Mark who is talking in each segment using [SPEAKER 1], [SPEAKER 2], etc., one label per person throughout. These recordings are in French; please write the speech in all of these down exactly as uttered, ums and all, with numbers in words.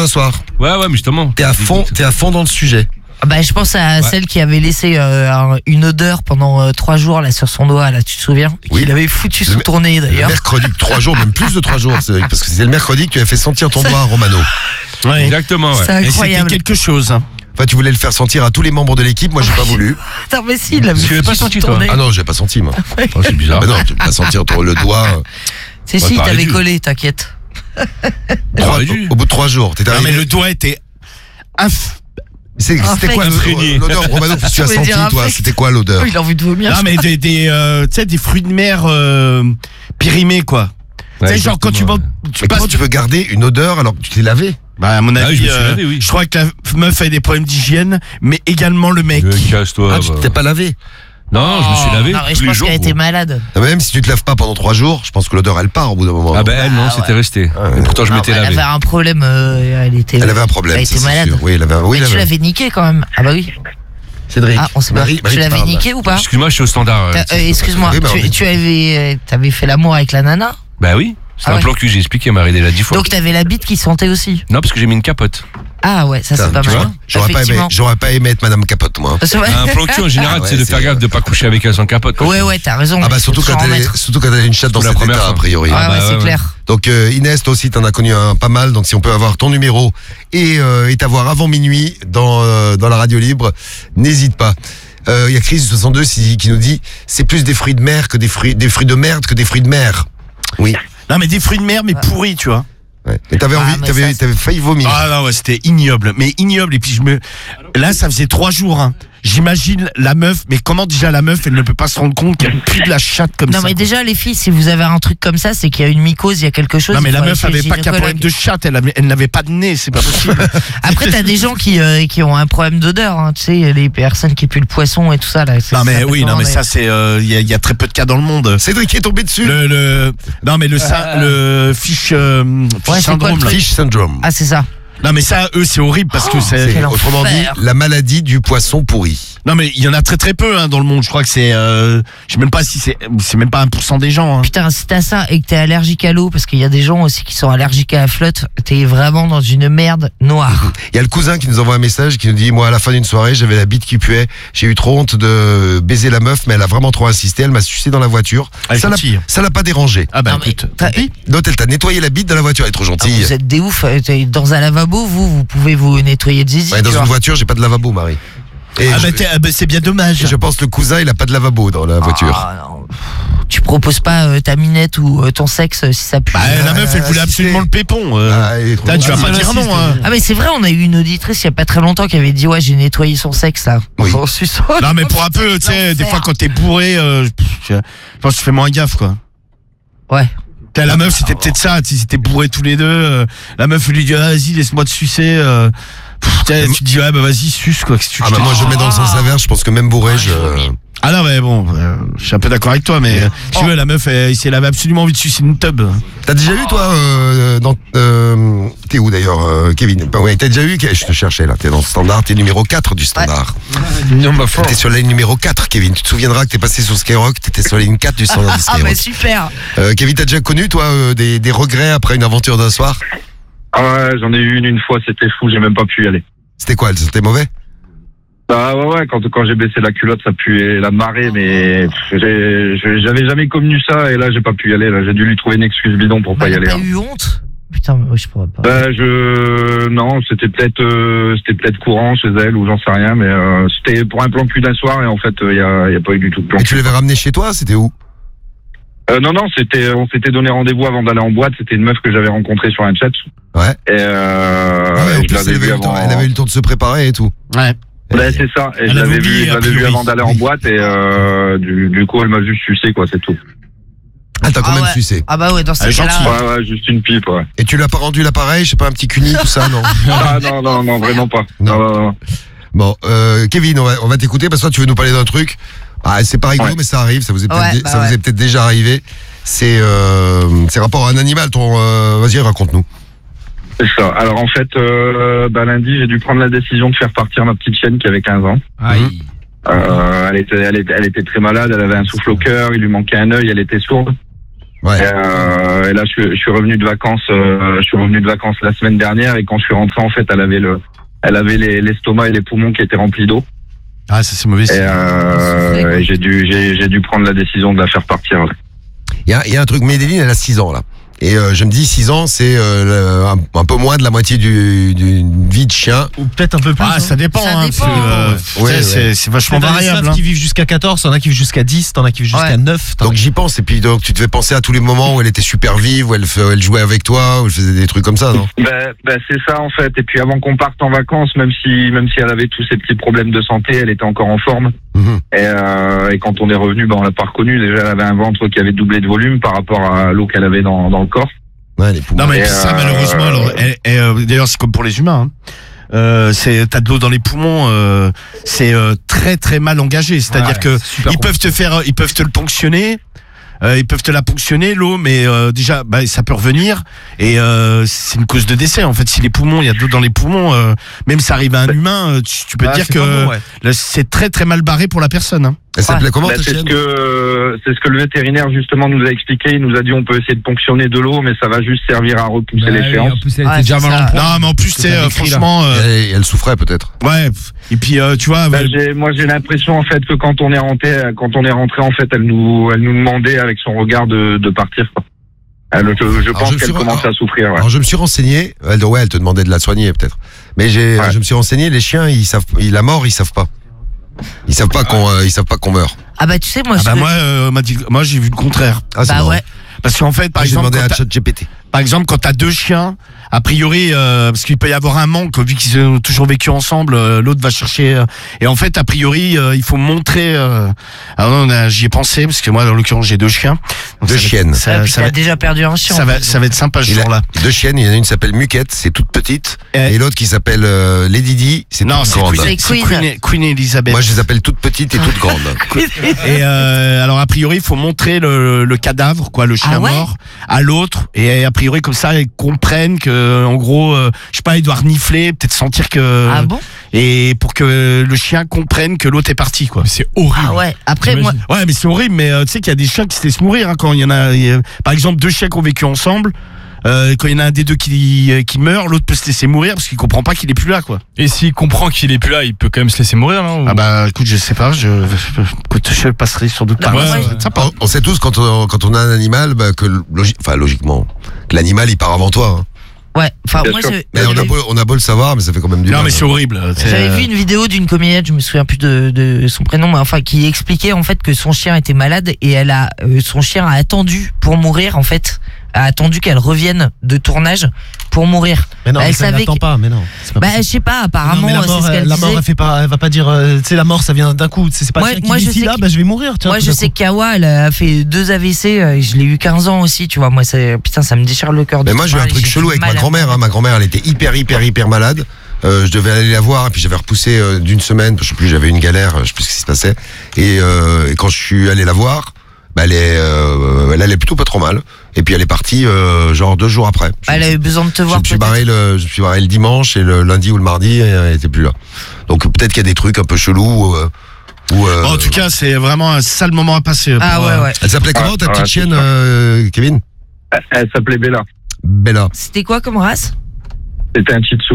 [SPEAKER 1] d'un soir.
[SPEAKER 2] Ouais, ouais, mais justement.
[SPEAKER 1] T'es à fond, t'es à fond dans le sujet.
[SPEAKER 3] Bah, je pense à ouais. celle qui avait laissé euh, une odeur pendant euh, trois jours là sur son doigt, là, tu te souviens?
[SPEAKER 1] Oui.
[SPEAKER 3] Il avait foutu sous ton nez d'ailleurs.
[SPEAKER 1] Le mercredi, trois jours, même plus de trois jours, c'est, parce que c'était le mercredi que tu avais fait sentir ton doigt à Romano.
[SPEAKER 2] Ouais. Exactement, ouais.
[SPEAKER 3] C'est incroyable.
[SPEAKER 4] Et c'était quelque chose.
[SPEAKER 1] Enfin, tu voulais le faire sentir à tous les membres de l'équipe, moi j'ai pas voulu.
[SPEAKER 3] Attends, mais si, il avait
[SPEAKER 2] Tu l'avais pas senti, toi?
[SPEAKER 1] Ah non, j'ai pas senti, moi.
[SPEAKER 2] Oh, c'est bizarre.
[SPEAKER 1] Bah non, tu vas pas sentir ton, le doigt.
[SPEAKER 3] C'est
[SPEAKER 2] Ouais,
[SPEAKER 3] si, t'avais
[SPEAKER 2] dû.
[SPEAKER 3] collé, t'inquiète.
[SPEAKER 1] Trois, au, au bout de trois jours, t'étais
[SPEAKER 4] Non,
[SPEAKER 1] arrivé.
[SPEAKER 4] mais le doigt était inf...
[SPEAKER 1] C'est, c'était
[SPEAKER 3] fait,
[SPEAKER 1] quoi
[SPEAKER 2] imprégné.
[SPEAKER 1] l'odeur, Romano, que tu as
[SPEAKER 3] voulais
[SPEAKER 1] senti,
[SPEAKER 3] dire
[SPEAKER 1] toi?
[SPEAKER 3] infect.
[SPEAKER 1] C'était quoi l'odeur?
[SPEAKER 3] Oh, il a envie de vomir.
[SPEAKER 4] Non, mais des, des, euh, tu sais, des fruits de mer euh, périmés, quoi.
[SPEAKER 2] Ouais,
[SPEAKER 4] tu sais, genre quand tu,
[SPEAKER 2] exactement,
[SPEAKER 4] tu
[SPEAKER 1] Mais
[SPEAKER 4] passes...
[SPEAKER 1] comment tu peux garder une odeur alors que tu t'es lavé?
[SPEAKER 4] Bah, à mon
[SPEAKER 2] Ah oui,
[SPEAKER 4] avis,
[SPEAKER 2] je me suis
[SPEAKER 4] euh,
[SPEAKER 2] lavé, oui.
[SPEAKER 4] je crois que la meuf a des problèmes d'hygiène, mais également le mec.
[SPEAKER 2] Euh, Casse-toi.
[SPEAKER 1] Ah, tu
[SPEAKER 2] bah.
[SPEAKER 1] t'es pas lavé?
[SPEAKER 2] Non, je me suis lavé
[SPEAKER 3] Non, mais
[SPEAKER 2] tous
[SPEAKER 3] je
[SPEAKER 2] les
[SPEAKER 3] pense
[SPEAKER 2] jours.
[SPEAKER 3] qu'elle était
[SPEAKER 2] gros.
[SPEAKER 3] malade.
[SPEAKER 1] Non, mais même si tu te laves pas pendant trois jours, je pense que l'odeur elle part au bout d'un moment.
[SPEAKER 2] Ah ben elle, non,
[SPEAKER 3] Ah,
[SPEAKER 2] c'était
[SPEAKER 3] ouais.
[SPEAKER 2] resté.
[SPEAKER 1] Ah,
[SPEAKER 2] Et pourtant, je
[SPEAKER 3] Ah,
[SPEAKER 2] m'étais
[SPEAKER 3] elle
[SPEAKER 2] lavé.
[SPEAKER 3] avait un problème, euh, elle était.
[SPEAKER 1] Elle avait un problème.
[SPEAKER 3] Elle
[SPEAKER 1] ça,
[SPEAKER 3] était
[SPEAKER 1] c'est
[SPEAKER 3] malade.
[SPEAKER 1] sûr. Oui, elle avait un. Oui,
[SPEAKER 3] Mais
[SPEAKER 1] elle
[SPEAKER 3] tu
[SPEAKER 1] avait-
[SPEAKER 3] l'avais niqué quand même. Ah bah oui.
[SPEAKER 1] Cédric.
[SPEAKER 3] Ah, on sait pas.
[SPEAKER 1] Marie- Marie
[SPEAKER 3] Tu
[SPEAKER 1] qui
[SPEAKER 3] l'avais
[SPEAKER 1] parle.
[SPEAKER 3] niqué ou pas?
[SPEAKER 2] Excuse-moi, je suis au standard.
[SPEAKER 3] Euh, euh, Excuse-moi,
[SPEAKER 1] Oui, bah,
[SPEAKER 3] tu,
[SPEAKER 1] oui.
[SPEAKER 3] tu avais, t'avais fait l'amour avec la nana?
[SPEAKER 2] Bah oui, c'est
[SPEAKER 3] Ah
[SPEAKER 2] un
[SPEAKER 3] ouais.
[SPEAKER 2] plan que j'ai expliqué à Marie-Hélène dix fois.
[SPEAKER 3] Donc t'avais la bite qui sentait aussi.
[SPEAKER 2] Non, parce que j'ai mis une capote.
[SPEAKER 3] Ah ouais, ça
[SPEAKER 1] Ça,
[SPEAKER 3] c'est pas
[SPEAKER 1] tu
[SPEAKER 3] mal.
[SPEAKER 1] vois, j'aurais pas aimé,
[SPEAKER 3] Effectivement.
[SPEAKER 1] j'aurais pas aimé être Madame Capote, moi.
[SPEAKER 3] C'est vrai.
[SPEAKER 2] Un plan cul en général,
[SPEAKER 1] Ah ouais,
[SPEAKER 2] c'est de
[SPEAKER 1] c'est-
[SPEAKER 2] faire gaffe de pas coucher avec elle sans capote. quoi.
[SPEAKER 3] Ouais, ouais, t'as raison.
[SPEAKER 1] Ah bah
[SPEAKER 3] il faut
[SPEAKER 1] surtout
[SPEAKER 3] toujours
[SPEAKER 1] quand
[SPEAKER 3] en
[SPEAKER 1] elle,
[SPEAKER 3] mettre.
[SPEAKER 1] est- surtout quand elle a une chatte dans
[SPEAKER 2] la
[SPEAKER 1] cet
[SPEAKER 2] première
[SPEAKER 1] état,
[SPEAKER 2] fois.
[SPEAKER 1] a priori.
[SPEAKER 3] Ouais,
[SPEAKER 2] Ah
[SPEAKER 3] ouais,
[SPEAKER 2] bah,
[SPEAKER 3] c'est
[SPEAKER 2] ouais,
[SPEAKER 3] clair.
[SPEAKER 1] Donc euh, Inès, toi aussi, t'en as connu un pas mal. Donc si on peut avoir ton numéro et, euh, et t'avoir avant minuit dans euh, dans la radio libre, n'hésite pas. Il euh, y a Chris du soixante-deux qui, qui nous dit c'est plus des fruits de mer que des fruits des fruits de merde que des fruits de mer. Oui.
[SPEAKER 4] Non, mais des fruits de mer, mais pourris, tu vois.
[SPEAKER 1] Ouais. Et t'avais
[SPEAKER 3] Ah,
[SPEAKER 1] envie,
[SPEAKER 3] mais
[SPEAKER 1] t'avais,
[SPEAKER 3] ça,
[SPEAKER 1] t'avais failli vomir.
[SPEAKER 4] Ah non, ouais, c'était ignoble, mais ignoble. Et puis je me, là, ça faisait trois jours. Hein. J'imagine la meuf, mais comment déjà la meuf, elle ne peut pas se rendre compte qu'elle pue de la chatte comme
[SPEAKER 3] Non
[SPEAKER 4] ça.
[SPEAKER 3] mais
[SPEAKER 4] quoi.
[SPEAKER 3] déjà les filles, si vous avez un truc comme ça, c'est qu'il y a une mycose, il y a quelque chose.
[SPEAKER 4] Non, mais
[SPEAKER 3] il
[SPEAKER 4] la
[SPEAKER 3] faut
[SPEAKER 4] meuf
[SPEAKER 3] aller
[SPEAKER 4] avait
[SPEAKER 3] chez
[SPEAKER 4] pas
[SPEAKER 3] le
[SPEAKER 4] qu'un problème
[SPEAKER 3] gynécologue.
[SPEAKER 4] de chatte, elle, avait, elle n'avait pas de nez, c'est pas possible.
[SPEAKER 3] Après t'as des gens qui euh, qui ont un problème d'odeur, hein, tu sais, les personnes qui puent le poisson et tout ça là. c'est-
[SPEAKER 4] Non mais
[SPEAKER 3] ça
[SPEAKER 4] oui,
[SPEAKER 3] peut
[SPEAKER 4] non mais
[SPEAKER 3] vraiment,
[SPEAKER 4] ça c'est, il euh, y, a, y a très peu de cas dans le monde.
[SPEAKER 1] Cédric est tombé dessus.
[SPEAKER 4] Le, le, non mais le, ça, le fish, euh, fish
[SPEAKER 3] Ouais, c'est quoi
[SPEAKER 4] syndrome.
[SPEAKER 3] le
[SPEAKER 4] là.
[SPEAKER 3] truc
[SPEAKER 1] Fish syndrome.
[SPEAKER 3] Ah c'est ça.
[SPEAKER 4] Non mais ça, eux c'est horrible parce que c'est.
[SPEAKER 1] C'est,
[SPEAKER 3] quel
[SPEAKER 1] autrement dit,
[SPEAKER 3] enfer.
[SPEAKER 1] la maladie du poisson pourri.
[SPEAKER 4] Non mais il y en a très très peu hein, dans le monde. Je crois que c'est, euh, je sais même pas si c'est, c'est même pas un pour cent des gens. Hein.
[SPEAKER 3] Putain, si t'as ça et que t'es allergique à l'eau, parce qu'il y a des gens aussi qui sont allergiques à la flotte, t'es vraiment dans une merde noire.
[SPEAKER 1] Il y a le cousin qui nous envoie un message qui nous dit moi à la fin d'une soirée j'avais la bite qui puait, j'ai eu trop honte de baiser la meuf mais elle a vraiment trop insisté, elle m'a sucé dans la voiture.
[SPEAKER 4] Elle est
[SPEAKER 1] Ça l'a,
[SPEAKER 4] gentille.
[SPEAKER 1] ça l'a pas dérangé.
[SPEAKER 4] Ah bah
[SPEAKER 3] Non, mais
[SPEAKER 4] écoute.
[SPEAKER 3] t'as-
[SPEAKER 1] D'autres elle t'a nettoyé la bite dans la voiture, elle est trop
[SPEAKER 3] Ah,
[SPEAKER 1] gentille.
[SPEAKER 3] vous êtes des ouf. euh, t'es Dans un lavabo, vous, vous pouvez vous nettoyer de zizi.
[SPEAKER 1] Ouais, dans
[SPEAKER 3] tu
[SPEAKER 1] une
[SPEAKER 3] vois.
[SPEAKER 1] voiture j'ai pas de lavabo Marie. Et
[SPEAKER 4] Ah
[SPEAKER 1] je,
[SPEAKER 4] bah, t'es- ah bah, c'est bien dommage.
[SPEAKER 1] je pense que le cousin il a pas de lavabo dans la voiture.
[SPEAKER 3] Ah, non. Tu proposes pas euh, ta minette ou euh, ton sexe euh, si ça pue.
[SPEAKER 4] Bah, la meuf elle voulait
[SPEAKER 1] si
[SPEAKER 4] absolument
[SPEAKER 1] c'est-
[SPEAKER 4] le pépon. euh.
[SPEAKER 1] Ah, elle est trop
[SPEAKER 4] Là, tu vas
[SPEAKER 1] gentille.
[SPEAKER 4] pas dire non. Hein.
[SPEAKER 3] Ah mais c'est vrai, on a eu une auditrice il y a pas très longtemps qui avait dit ouais j'ai nettoyé son sexe là.
[SPEAKER 1] Oui.
[SPEAKER 3] En suçant.
[SPEAKER 4] Non mais pour un peu, tu sais, des fois quand t'es bourré, euh, je je pense que tu fais moins gaffe quoi.
[SPEAKER 3] Ouais.
[SPEAKER 4] T'as la meuf, c'était peut-être ça, tu étaient bourrés tous les deux. euh, la meuf lui dit ah, vas-y laisse-moi te sucer. Euh, pff, t'sais, tu te dis ouais bah vas-y suce quoi. Qu'est-ce que tu
[SPEAKER 1] Ah
[SPEAKER 4] veux
[SPEAKER 1] bah
[SPEAKER 4] que
[SPEAKER 1] moi
[SPEAKER 4] te
[SPEAKER 1] je
[SPEAKER 4] dise
[SPEAKER 1] mets dans le sens inverse, je pense que même bourré je...
[SPEAKER 4] Ah non mais bon, euh, je suis un peu d'accord avec toi, mais euh, si tu veux la meuf, elle, elle avait absolument envie de sucer une tub.
[SPEAKER 1] T'as déjà eu toi euh, dans euh, t'es où d'ailleurs euh, Kevin? Bah ouais, t'as déjà eu, je te cherchais là, t'es dans le standard, t'es numéro quatre du standard.
[SPEAKER 2] Non, bah fort.
[SPEAKER 1] T'es sur la ligne numéro quatre Kevin, tu te souviendras que t'es passé sur Skyrock, t'étais sur la ligne quatre du standard de
[SPEAKER 3] Ah
[SPEAKER 1] Skyrock.
[SPEAKER 3] bah super.
[SPEAKER 1] euh, Kevin, t'as déjà connu toi euh, des, des regrets après une aventure d'un soir?
[SPEAKER 5] Ah ouais, j'en ai eu une une fois, c'était fou, j'ai même pas pu y aller.
[SPEAKER 1] C'était quoi? C'était mauvais?
[SPEAKER 5] Ah ouais, ouais, quand, quand j'ai baissé la culotte, ça puait la marée, mais pff, j'ai- j'ai- j'avais jamais connu ça, et là, j'ai pas pu y aller, là, j'ai dû lui trouver une excuse bidon pour
[SPEAKER 3] Bah,
[SPEAKER 5] pas y
[SPEAKER 3] t'as
[SPEAKER 5] aller.
[SPEAKER 3] pas
[SPEAKER 5] hein.
[SPEAKER 3] eu honte? Putain, mais ouais, je pourrais pas.
[SPEAKER 5] Bah, je, non, c'était peut-être, euh, c'était peut-être courant chez elle, ou j'en sais rien, mais euh, c'était pour un plan cul d'un soir, et en fait, il euh, y, a, y a pas eu du tout de plan.
[SPEAKER 1] Et tu l'avais ramené chez toi? C'était où?
[SPEAKER 5] Euh, non, non, c'était, on s'était donné rendez-vous avant d'aller en boîte, c'était une meuf que j'avais rencontrée sur un chat,
[SPEAKER 1] Ouais.
[SPEAKER 5] et euh,
[SPEAKER 1] Ah ouais, en
[SPEAKER 5] je
[SPEAKER 1] plus,
[SPEAKER 5] l'avais
[SPEAKER 1] elle avait,
[SPEAKER 5] vu
[SPEAKER 1] eu le temps,
[SPEAKER 5] avant.
[SPEAKER 1] elle avait eu le temps de se préparer et tout.
[SPEAKER 4] Ouais.
[SPEAKER 5] Ouais, c'est ça. Et
[SPEAKER 4] Elle
[SPEAKER 5] je
[SPEAKER 4] avait
[SPEAKER 5] l'avais
[SPEAKER 4] oublié,
[SPEAKER 5] vu, je
[SPEAKER 4] a
[SPEAKER 5] l'avais vu
[SPEAKER 4] priori.
[SPEAKER 5] avant d'aller en boîte et euh, du, du coup, elle m'a juste sucé, quoi, c'est tout.
[SPEAKER 1] Ah, t'as quand
[SPEAKER 3] Ah
[SPEAKER 1] même
[SPEAKER 3] ouais.
[SPEAKER 1] sucé.
[SPEAKER 3] Ah bah ouais, dans
[SPEAKER 4] Elle est
[SPEAKER 3] ces cas-là.
[SPEAKER 4] gentille.
[SPEAKER 5] Ouais, ouais, juste une pipe, ouais.
[SPEAKER 1] Et tu l'as pas rendu l'appareil, je sais pas, un petit cuni, tout ça, non?
[SPEAKER 5] Ah non, non, non, vraiment pas.
[SPEAKER 1] Non.
[SPEAKER 5] Non, non, non.
[SPEAKER 1] Bon, euh, Kevin, on va, on va t'écouter parce que toi, tu veux nous parler d'un truc. Ah, c'est pas rigolo,
[SPEAKER 5] Ouais.
[SPEAKER 1] mais ça arrive, ça vous est peut-être,
[SPEAKER 3] Ouais,
[SPEAKER 1] dé-
[SPEAKER 3] bah
[SPEAKER 1] ça
[SPEAKER 3] ouais.
[SPEAKER 1] vous est peut-être déjà arrivé. C'est, euh, c'est rapport à un animal, ton, euh, vas-y, raconte-nous.
[SPEAKER 5] C'est ça. Alors en fait, euh, bah, lundi, j'ai dû prendre la décision de faire partir ma petite chienne qui avait quinze ans.
[SPEAKER 2] Aïe.
[SPEAKER 5] Euh, elle était, elle était, elle était très malade, elle avait un souffle au cœur, il lui manquait un œil, elle était sourde.
[SPEAKER 1] Ouais.
[SPEAKER 5] Et, euh, et là, je suis, je suis revenu de vacances. Euh, je suis revenu de vacances la semaine dernière et quand je suis rentré, en fait, elle avait le, elle avait les, l'estomac et les poumons qui étaient remplis d'eau.
[SPEAKER 4] Ah, ça c'est mauvais.
[SPEAKER 5] Et,
[SPEAKER 4] signe.
[SPEAKER 5] euh, et j'ai dû, j'ai, j'ai dû prendre la décision de la faire partir. Ouais.
[SPEAKER 1] Il y a, il y a un truc, Médeline, elle a six ans là. Et euh, je me dis, six ans, c'est euh, un, un peu moins de la moitié du, d'une vie de chien.
[SPEAKER 6] Ou peut-être un peu plus.
[SPEAKER 4] Ah,
[SPEAKER 6] hein.
[SPEAKER 4] ça dépend.
[SPEAKER 3] Ça
[SPEAKER 4] hein,
[SPEAKER 3] dépend,
[SPEAKER 4] parce que, euh,
[SPEAKER 1] ouais.
[SPEAKER 4] tu
[SPEAKER 1] Ouais,
[SPEAKER 4] sais, c'est,
[SPEAKER 1] ouais.
[SPEAKER 4] c'est vachement
[SPEAKER 6] T'en as des
[SPEAKER 4] variable.
[SPEAKER 6] staffs
[SPEAKER 4] Hein.
[SPEAKER 6] qui vivent jusqu'à quatorze, t'en as qui vivent jusqu'à dix, t'en as qui vivent jusqu'à
[SPEAKER 3] Ouais.
[SPEAKER 6] neuf. t'en
[SPEAKER 1] Donc
[SPEAKER 6] as-
[SPEAKER 1] j'y pense, et puis donc tu te fais penser à tous les moments où elle était super vive, où elle, fe- elle jouait avec toi, où elle faisait des trucs comme ça, non?
[SPEAKER 5] Ben, ben c'est ça en fait. Et puis avant qu'on parte en vacances, même si, même si elle avait tous ces petits problèmes de santé, elle était encore en forme.
[SPEAKER 1] Mhm.
[SPEAKER 5] Et, euh, et quand on est revenu, ben on l'a pas reconnue. Déjà, elle avait un ventre qui avait doublé de volume par rapport à l'eau qu'elle avait dans, dans le corps.
[SPEAKER 1] Ouais, les poumons.
[SPEAKER 4] Non mais
[SPEAKER 5] Et,
[SPEAKER 4] puis ça
[SPEAKER 5] euh,
[SPEAKER 4] malheureusement alors et, et, euh, d'ailleurs c'est comme pour les humains. Hein. Euh, c'est t'as de l'eau dans les poumons, euh, c'est euh, très très mal engagé. C'est-à-dire
[SPEAKER 2] Ouais,
[SPEAKER 4] que
[SPEAKER 2] c'est super
[SPEAKER 4] ils
[SPEAKER 2] con.
[SPEAKER 4] peuvent te faire, ils peuvent te le ponctionner. Euh, ils peuvent te la ponctionner l'eau, mais euh, déjà bah, ça peut revenir et euh, c'est une cause de décès en fait. Si les poumons, il y a de l'eau dans les poumons, euh, même ça arrive à un humain, euh, tu, tu peux
[SPEAKER 6] Ah,
[SPEAKER 4] te dire
[SPEAKER 6] c'est
[SPEAKER 4] que
[SPEAKER 6] pas bon, ouais.
[SPEAKER 4] là, c'est très très mal barré pour la personne. Hein.
[SPEAKER 1] Elle s'appelait comment
[SPEAKER 5] Ben,
[SPEAKER 1] ta
[SPEAKER 5] c'est ce
[SPEAKER 1] chienne?
[SPEAKER 5] que, c'est ce que le vétérinaire justement nous a expliqué. Il nous a dit on peut essayer de ponctionner de l'eau, mais ça va juste servir à repousser
[SPEAKER 2] Bah oui,
[SPEAKER 5] l'échéance.
[SPEAKER 2] en plus, elle
[SPEAKER 3] Ouais,
[SPEAKER 2] était déjà
[SPEAKER 3] c'est
[SPEAKER 2] mal
[SPEAKER 3] ça.
[SPEAKER 2] en point.
[SPEAKER 4] Non mais en plus
[SPEAKER 2] C'est
[SPEAKER 4] c'est
[SPEAKER 2] ça
[SPEAKER 4] euh,
[SPEAKER 2] décrit, là.
[SPEAKER 4] franchement, euh,
[SPEAKER 1] Elle, elle souffrait peut-être.
[SPEAKER 4] ouais. Et puis euh, tu vois,
[SPEAKER 5] Ben,
[SPEAKER 4] euh,
[SPEAKER 5] j'ai, moi j'ai l'impression en fait que quand on est rentré, quand on est rentré en fait, elle nous, elle nous demandait avec son regard de, de partir. Quoi. Elle, je, je pense
[SPEAKER 1] je me
[SPEAKER 5] qu'elle
[SPEAKER 1] suis-
[SPEAKER 5] commençait à souffrir. Ouais.
[SPEAKER 1] Alors je me suis renseigné, elle, ouais, elle te demandait de la soigner peut-être. Mais j'ai,
[SPEAKER 5] Ouais.
[SPEAKER 1] je me suis renseigné, les chiens, ils savent, ils, la mort, ils savent pas. Ils savent pas qu'on, euh, ils savent pas qu'on meurt.
[SPEAKER 3] Ah bah tu sais, moi,
[SPEAKER 4] ah
[SPEAKER 3] je
[SPEAKER 4] bah
[SPEAKER 3] fais-
[SPEAKER 4] moi, euh, m'a dit- moi j'ai vu le contraire.
[SPEAKER 1] Ah, c'est
[SPEAKER 3] bah
[SPEAKER 1] marrant.
[SPEAKER 3] ouais.
[SPEAKER 4] Parce qu'en fait, par
[SPEAKER 1] Ah, j'ai
[SPEAKER 4] exemple,
[SPEAKER 1] demandé
[SPEAKER 4] quand
[SPEAKER 1] à
[SPEAKER 4] t'as-
[SPEAKER 1] ChatGPT.
[SPEAKER 4] par exemple, quand t'as deux chiens, a priori, euh, parce qu'il peut y avoir un manque, vu qu'ils ont toujours vécu ensemble, euh, l'autre va chercher. euh, et en fait, a priori, euh, il faut montrer. Euh, alors non, on a- j'y ai pensé parce que moi, dans l'occurrence, j'ai deux chiens. Donc
[SPEAKER 1] Deux
[SPEAKER 4] ça va-
[SPEAKER 1] chiennes.
[SPEAKER 3] Ah,
[SPEAKER 4] Ça,
[SPEAKER 3] puis
[SPEAKER 4] ça
[SPEAKER 3] t'as
[SPEAKER 4] va,
[SPEAKER 3] déjà perdu un chien.
[SPEAKER 4] ça
[SPEAKER 3] en
[SPEAKER 4] va,
[SPEAKER 3] plus.
[SPEAKER 4] ça va être sympa ce
[SPEAKER 1] Il a
[SPEAKER 4] jour-là.
[SPEAKER 1] deux chiennes, il y en a une qui s'appelle Muquette, c'est toute petite,
[SPEAKER 4] Eh.
[SPEAKER 1] et l'autre qui s'appelle euh, Lady Di, c'est
[SPEAKER 4] Non,
[SPEAKER 1] toute
[SPEAKER 4] c'est
[SPEAKER 1] grande.
[SPEAKER 4] Queen,
[SPEAKER 3] C'est
[SPEAKER 4] c'est
[SPEAKER 3] Queen.
[SPEAKER 4] Queen, Queen Elizabeth.
[SPEAKER 1] Moi je les appelle toutes petites et toutes grandes.
[SPEAKER 4] Et euh, alors a priori, il faut montrer le, le cadavre, quoi, le chien
[SPEAKER 3] Ah ouais
[SPEAKER 4] mort, à l'autre. Et a priori, comme ça, ils comprennent que, en gros, euh, je sais pas, il doit renifler, peut-être sentir que.
[SPEAKER 3] Ah bon?
[SPEAKER 4] Et pour que le chien comprenne que l'autre est parti, quoi.
[SPEAKER 2] Mais c'est horrible.
[SPEAKER 3] Ah ouais. Après, moi,
[SPEAKER 2] T'imagines
[SPEAKER 4] Ouais, mais c'est horrible. Mais euh, tu sais qu'il y a des chiens qui se laissent mourir hein, quand il y en a. il y a- par exemple, deux chiens qui ont vécu ensemble. Euh, quand il y en a un des deux qui, qui meurt, l'autre peut se laisser mourir parce qu'il comprend pas qu'il est plus là, quoi.
[SPEAKER 2] Et s'il comprend qu'il est plus là, il peut quand même se laisser mourir, non?
[SPEAKER 4] Ah bah écoute, je sais pas, je, écoute, je passerai sans doute par
[SPEAKER 3] Ouais,
[SPEAKER 4] là.
[SPEAKER 3] ouais.
[SPEAKER 4] c'est sympa.
[SPEAKER 1] On, on sait tous quand on, quand on a un animal, bah, que logi- enfin logiquement, que l'animal il part avant toi. Hein.
[SPEAKER 3] ouais. Enfin,
[SPEAKER 5] Bien
[SPEAKER 3] moi,
[SPEAKER 5] sûr.
[SPEAKER 3] je-
[SPEAKER 1] Mais on a,
[SPEAKER 3] j'avais-
[SPEAKER 1] beau, on a beau le savoir, mais ça fait quand même du
[SPEAKER 4] Non
[SPEAKER 1] mal.
[SPEAKER 4] mais c'est horrible. c'est,
[SPEAKER 3] J'avais
[SPEAKER 4] euh,
[SPEAKER 3] vu une vidéo d'une comédienne, je me souviens plus de, de son prénom, mais enfin qui expliquait en fait que son chien était malade et elle a euh, son chien a attendu pour mourir en fait, a attendu qu'elle revienne de tournage pour mourir.
[SPEAKER 6] Mais non,
[SPEAKER 3] Bah,
[SPEAKER 6] mais
[SPEAKER 3] elle
[SPEAKER 6] ça
[SPEAKER 3] savait
[SPEAKER 6] l'attend
[SPEAKER 3] que-
[SPEAKER 6] pas, mais non. c'est pas
[SPEAKER 3] Bah
[SPEAKER 6] possible.
[SPEAKER 3] je sais pas,
[SPEAKER 6] Non,
[SPEAKER 3] apparemment
[SPEAKER 6] mais la
[SPEAKER 3] c'est
[SPEAKER 6] mort,
[SPEAKER 3] ce qu'elle
[SPEAKER 6] la
[SPEAKER 3] disait.
[SPEAKER 6] mort, elle fait pas, elle va pas dire, euh, tu sais, la mort, ça vient d'un coup. Tu sais, c'est pas
[SPEAKER 3] Moi-
[SPEAKER 6] le chien qui
[SPEAKER 3] moi,
[SPEAKER 6] dit
[SPEAKER 3] je
[SPEAKER 6] si
[SPEAKER 3] sais
[SPEAKER 6] là,
[SPEAKER 3] que-
[SPEAKER 6] bah je vais mourir. Tiens,
[SPEAKER 3] Moi
[SPEAKER 6] tout
[SPEAKER 3] je
[SPEAKER 6] d'un
[SPEAKER 3] sais
[SPEAKER 6] coup.
[SPEAKER 3] que Kawa elle a fait deux A V C, euh, je l'ai eu quinze ans aussi, tu vois, moi c'est putain ça me déchire le cœur de
[SPEAKER 1] Mais moi j'ai eu un
[SPEAKER 3] parler,
[SPEAKER 1] truc
[SPEAKER 3] j'ai
[SPEAKER 1] chelou
[SPEAKER 3] du
[SPEAKER 1] avec ma
[SPEAKER 3] mal à-
[SPEAKER 1] grand-mère. Hein. Ma grand-mère elle était hyper hyper hyper malade. Euh, je devais aller la voir et puis j'avais repoussé euh, d'une semaine. Je sais plus, j'avais une galère, je sais plus ce qui se passait. Et, euh, et quand je suis allé la voir, bah, elle, est, euh, elle allait plutôt pas trop mal. Et puis elle est partie euh, genre deux jours après. Je
[SPEAKER 3] Elle
[SPEAKER 1] me
[SPEAKER 3] a eu besoin de te
[SPEAKER 1] Je
[SPEAKER 3] voir
[SPEAKER 1] me suis
[SPEAKER 3] peut-être.
[SPEAKER 1] barré le, je me suis barré le dimanche et le lundi ou le mardi, elle était plus là. Donc peut-être qu'il y a des trucs un peu chelous. Euh, ou, euh,
[SPEAKER 4] Bon, en tout cas, c'est vraiment un sale moment à passer.
[SPEAKER 3] Ah
[SPEAKER 4] pour,
[SPEAKER 3] ouais
[SPEAKER 4] euh,
[SPEAKER 3] ouais.
[SPEAKER 1] elle s'appelait comment ta
[SPEAKER 5] Ouais,
[SPEAKER 1] petite
[SPEAKER 5] ouais,
[SPEAKER 1] chienne,
[SPEAKER 5] c'est ça.
[SPEAKER 1] euh, Kevin?
[SPEAKER 5] Elle, elle s'appelait Bella.
[SPEAKER 1] Bella.
[SPEAKER 3] C'était quoi comme race?
[SPEAKER 5] C'était un Shih Tzu.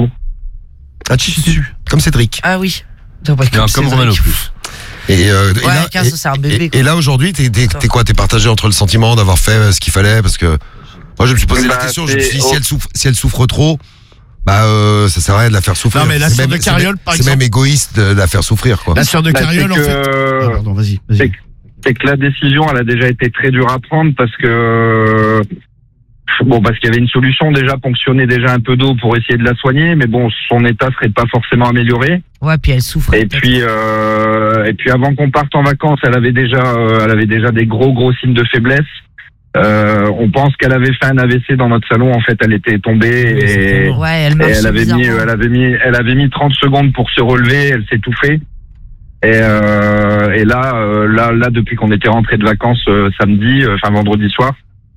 [SPEAKER 1] Ah, Tzu. Comme Cédric.
[SPEAKER 3] Ah oui. Non, pas
[SPEAKER 2] Non, comme
[SPEAKER 3] Cédric.
[SPEAKER 2] Romano plus.
[SPEAKER 1] Et, euh, et
[SPEAKER 3] Ouais,
[SPEAKER 1] là,
[SPEAKER 3] quinze, c'est un bébé,
[SPEAKER 1] et-
[SPEAKER 3] quoi.
[SPEAKER 1] et là aujourd'hui, t'es, t'es, t'es quoi? T'es partagé entre le sentiment d'avoir fait euh, ce qu'il fallait, parce que moi je me suis posé la
[SPEAKER 5] Bah,
[SPEAKER 1] question. Je me suis dit
[SPEAKER 5] c'est-
[SPEAKER 1] si elle souffre, si elle souffre trop, bah euh, ça sert à rien de la faire souffrir.
[SPEAKER 4] Non, mais la
[SPEAKER 1] C'est
[SPEAKER 4] sœur
[SPEAKER 1] même-
[SPEAKER 4] de
[SPEAKER 1] c'est
[SPEAKER 4] Carriole,
[SPEAKER 1] même-
[SPEAKER 4] par
[SPEAKER 1] c'est même
[SPEAKER 4] exemple.
[SPEAKER 1] égoïste de la faire souffrir, quoi.
[SPEAKER 4] La sœur de
[SPEAKER 5] Bah,
[SPEAKER 4] Carriole, en
[SPEAKER 5] c'est
[SPEAKER 4] fait.
[SPEAKER 5] que-
[SPEAKER 4] Ah, pardon, vas-y. vas-y.
[SPEAKER 5] c'est- c'est que la décision, elle a déjà été très dure à prendre parce que bon, parce qu'il y avait une solution déjà, ponctionner déjà un peu d'eau pour essayer de la soigner, mais bon, son état serait pas forcément amélioré.
[SPEAKER 3] Ouais, puis elle souffre.
[SPEAKER 5] Et puis, euh, et puis avant qu'on parte en vacances, elle avait déjà, euh, elle avait déjà des gros gros signes de faiblesse. Euh, on pense qu'elle avait fait un A V C dans notre salon. En fait, elle était tombée et,
[SPEAKER 3] Ouais, elle
[SPEAKER 5] et
[SPEAKER 3] marche
[SPEAKER 5] elle avait mis,
[SPEAKER 3] bizarrement.
[SPEAKER 5] elle avait mis, elle avait mis trente secondes pour se relever. Elle s'étouffait. Et, euh, et là, euh, là, là, depuis qu'on était rentré de vacances euh, samedi, euh, enfin vendredi soir,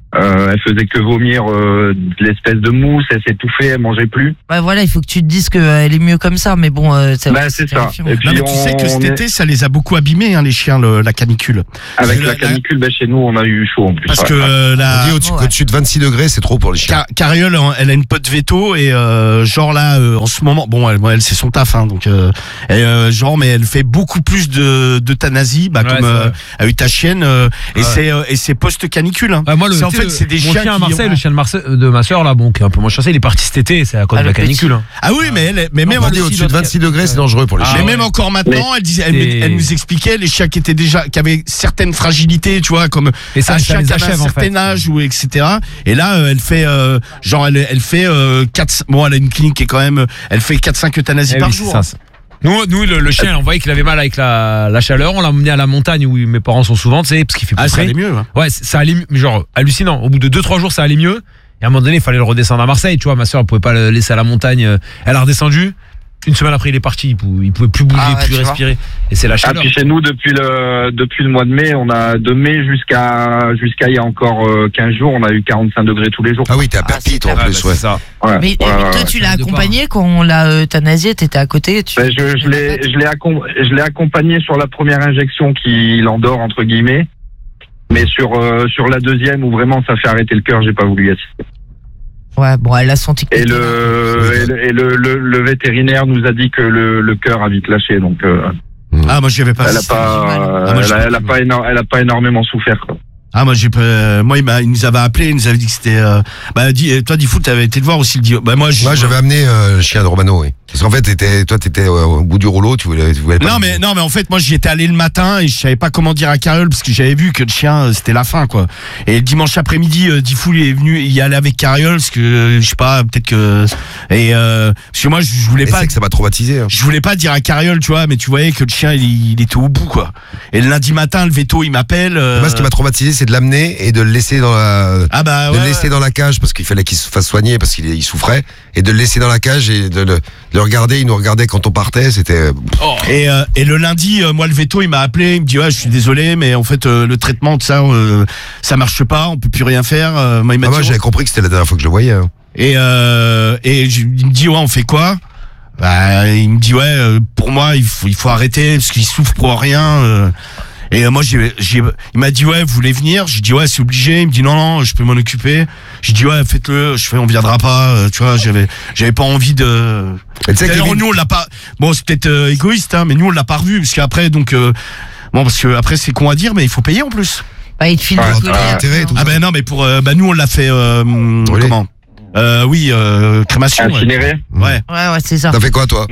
[SPEAKER 5] Euh, elle faisait que vomir euh, de l'espèce de mousse, elle s'étouffait, elle mangeait plus.
[SPEAKER 3] Bah voilà, il faut que tu te dises qu'elle est mieux comme ça, mais bon, euh, c'est
[SPEAKER 5] Bah, c'est ça.
[SPEAKER 3] terrifiant.
[SPEAKER 5] Et puis
[SPEAKER 4] Non, mais tu
[SPEAKER 5] on,
[SPEAKER 4] sais que cet
[SPEAKER 5] on est-
[SPEAKER 4] été, ça les a beaucoup abîmés, hein, les chiens, le- la canicule.
[SPEAKER 5] avec
[SPEAKER 4] Le-
[SPEAKER 5] la canicule, bah, chez nous, on a eu chaud en plus.
[SPEAKER 4] Parce
[SPEAKER 5] ouais.
[SPEAKER 4] que euh,
[SPEAKER 1] On
[SPEAKER 4] la
[SPEAKER 1] dit au-dessus,
[SPEAKER 3] ouais.
[SPEAKER 1] qu'au-dessus de vingt-six degrés, c'est trop pour les chiens.
[SPEAKER 4] Car- Cariole, elle a une pote veto et euh, genre là, euh, en ce moment, bon, elle, bon, elle c'est son taf, hein, donc euh, et, euh, genre, mais elle fait beaucoup plus de d'euthanasie, bah,
[SPEAKER 2] Ouais,
[SPEAKER 4] comme
[SPEAKER 2] c'est
[SPEAKER 4] euh,
[SPEAKER 2] vrai.
[SPEAKER 4] a eu ta chienne, euh, et
[SPEAKER 2] Ouais.
[SPEAKER 4] c'est euh, et c'est post canicule. Hein.
[SPEAKER 7] Ah, moi, le,
[SPEAKER 4] C'est en
[SPEAKER 7] tu sais,
[SPEAKER 4] fait, c'est des
[SPEAKER 7] mon
[SPEAKER 4] chiens
[SPEAKER 7] chien à
[SPEAKER 4] qui
[SPEAKER 7] Marseille,
[SPEAKER 4] ont-
[SPEAKER 7] le chien de Marseille, de ma soeur là, bon, qui est un peu moins chanceux, il est parti cet été, c'est à cause
[SPEAKER 3] Ah,
[SPEAKER 7] de la
[SPEAKER 3] le petit.
[SPEAKER 7] canicule. Hein.
[SPEAKER 4] Ah oui, mais elle, mais même
[SPEAKER 1] On
[SPEAKER 7] moi,
[SPEAKER 1] dit
[SPEAKER 7] le
[SPEAKER 1] au-dessus
[SPEAKER 7] petit
[SPEAKER 1] de vingt-six degrés, c'est
[SPEAKER 7] Ouais.
[SPEAKER 1] dangereux pour les
[SPEAKER 7] Ah,
[SPEAKER 1] chiens.
[SPEAKER 4] Mais
[SPEAKER 7] ouais.
[SPEAKER 4] même encore maintenant, elle disait, elle,
[SPEAKER 7] Et-
[SPEAKER 4] elle nous expliquait les chiens qui étaient déjà, qui avaient certaines fragilités, tu vois, comme
[SPEAKER 7] Et ça,
[SPEAKER 4] un
[SPEAKER 7] ça
[SPEAKER 4] chien
[SPEAKER 7] les
[SPEAKER 4] qui avait un
[SPEAKER 7] achève en
[SPEAKER 4] certain
[SPEAKER 7] fait.
[SPEAKER 4] âge ou et cetera. Et là, euh, elle fait, euh, genre, elle, elle fait euh, quatre, bon, elle a une clinique qui est quand même, elle fait quatre cinq euthanasies
[SPEAKER 7] Eh
[SPEAKER 4] par
[SPEAKER 7] oui, c'est
[SPEAKER 4] jour.
[SPEAKER 7] ça, c'est- Nous, nous le, le chien, on voyait qu'il avait mal avec la, la chaleur. On l'a emmené à la montagne où mes parents sont souvent, tu sais, parce qu'il fait plus
[SPEAKER 4] Ah, ça
[SPEAKER 7] frais.
[SPEAKER 4] allait mieux. hein.
[SPEAKER 7] Ouais, c- ça allait mieux, mais genre hallucinant. Au bout de deux trois jours, ça allait mieux. Et à un moment donné, il fallait le redescendre à Marseille. Tu vois, ma soeur, elle pouvait pas le laisser à la montagne. euh, Elle a redescendu. Une semaine après, il est parti. Il pouvait, il pouvait plus bouger,
[SPEAKER 3] Ah ouais,
[SPEAKER 7] plus
[SPEAKER 3] tu vois.
[SPEAKER 7] respirer. Et c'est la
[SPEAKER 5] Ah,
[SPEAKER 7] chaleur.
[SPEAKER 5] puis chez nous, depuis le depuis le mois de mai, on a de mai jusqu'à jusqu'à il y a encore euh, quinze jours, on a eu quarante-cinq degrés tous les jours.
[SPEAKER 1] Ah oui, t'es à
[SPEAKER 3] Ah,
[SPEAKER 1] Perpignan
[SPEAKER 3] c'est
[SPEAKER 1] en
[SPEAKER 7] Ah,
[SPEAKER 1] plus,
[SPEAKER 7] bah,
[SPEAKER 1] ouais.
[SPEAKER 7] c'est ça.
[SPEAKER 5] Ouais,
[SPEAKER 3] Mais
[SPEAKER 5] ouais,
[SPEAKER 3] euh,
[SPEAKER 5] ouais,
[SPEAKER 3] toi,
[SPEAKER 5] ouais.
[SPEAKER 3] tu l'as
[SPEAKER 7] ça dépend.
[SPEAKER 3] accompagné quand on l'a euthanasié, t'étais à côté. Tu...
[SPEAKER 5] Ben, je je l'ai je l'ai accom- je l'ai accompagné sur la première injection qui l'endort entre guillemets, mais sur euh, sur la deuxième où vraiment ça fait arrêter le cœur, j'ai pas voulu y assister.
[SPEAKER 3] Ouais, bon, elle a senti que
[SPEAKER 5] Et
[SPEAKER 3] t'étais là.
[SPEAKER 5] le et, le, et le, le, le vétérinaire nous a dit que le, le cœur a vite lâché, donc euh,
[SPEAKER 4] Ah, moi, j'y avais pas.
[SPEAKER 5] elle a
[SPEAKER 4] assisté.
[SPEAKER 5] pas
[SPEAKER 4] Ah, moi,
[SPEAKER 5] elle,
[SPEAKER 4] je-
[SPEAKER 5] a, elle a pas éno- elle a pas énormément souffert, quoi.
[SPEAKER 4] Ah, moi, j'ai pas, euh, moi, il, m'a- il nous avait appelé, il nous avait dit que c'était, euh, bah, dis, toi, Diffoul, t'avais été le voir aussi, le Dio. Bah, moi, j'ai-
[SPEAKER 1] Moi, j'avais amené euh, le chien de Romano, oui. Parce qu'en fait, t'étais- toi, t'étais euh, au bout du rouleau, tu voulais, tu voulais pas.
[SPEAKER 4] Non mais non mais en fait moi j'y étais allé le matin et je savais pas comment dire à Cariole parce que j'avais vu que le chien euh, c'était la fin quoi. Et le dimanche après-midi euh, Diffoul est venu y aller avec Cariole parce que euh, je sais pas peut-être que et euh, parce que moi je, je voulais
[SPEAKER 1] Et
[SPEAKER 4] pas
[SPEAKER 1] c'est que ça m'a traumatisé. Hein.
[SPEAKER 4] je voulais pas dire à Cariole tu vois mais tu voyais que le chien il, il était au bout quoi. Et le lundi matin le veto il m'appelle. euh,
[SPEAKER 1] Moi, ce qui m'a traumatisé, c'est de l'amener et de le laisser dans la,
[SPEAKER 4] ah bah
[SPEAKER 1] de
[SPEAKER 4] ouais,
[SPEAKER 1] le laisser
[SPEAKER 4] ouais.
[SPEAKER 1] dans la cage parce qu'il fallait qu'il se fasse soigner parce qu'il il souffrait et de le laisser dans la cage et de le, de le regarder. Il nous regardait quand on partait. C'était.
[SPEAKER 4] Et, euh, et le lundi, euh, moi le veto, il m'a appelé, il me dit ouais, je suis désolé, mais en fait euh, le traitement de ça, euh, ça marche pas, on peut plus rien faire. Euh, moi, il m'a
[SPEAKER 1] Ah,
[SPEAKER 4] dit,
[SPEAKER 1] moi, j'avais compris que c'était la dernière fois que je le voyais. Hein.
[SPEAKER 4] et euh, et je- il me dit ouais, on fait quoi? Bah, il me dit ouais, euh, pour moi il faut il faut arrêter parce qu'il souffre pour rien. euh. Et euh, moi j'ai j'ai il m'a dit ouais, vous voulez venir? J'ai dit ouais, c'est obligé. Il me dit non non, je peux m'en occuper. J'ai dit ouais, faites-le. Je fais on viendra pas. euh, tu vois, j'avais j'avais pas envie de.
[SPEAKER 1] Mais tu sais,
[SPEAKER 4] D'ailleurs,
[SPEAKER 1] Kevin-
[SPEAKER 4] nous on l'a pas. Bon, c'est peut-être euh, égoïste, hein, mais nous on l'a pas revu parce qu'après donc euh, bon parce que après c'est con à dire, mais il faut payer en plus.
[SPEAKER 3] Bah, il te file
[SPEAKER 5] Ah,
[SPEAKER 3] du collier.
[SPEAKER 1] ah, intérêt, tout
[SPEAKER 4] Ah ben non, mais pour euh, bah nous on l'a fait euh,
[SPEAKER 1] Brûler.
[SPEAKER 4] comment euh, Oui, euh, crémation. Ouais.
[SPEAKER 5] Incinéré.
[SPEAKER 4] Ouais.
[SPEAKER 3] Ouais, ouais, c'est ça.
[SPEAKER 1] T'as fait quoi, toi?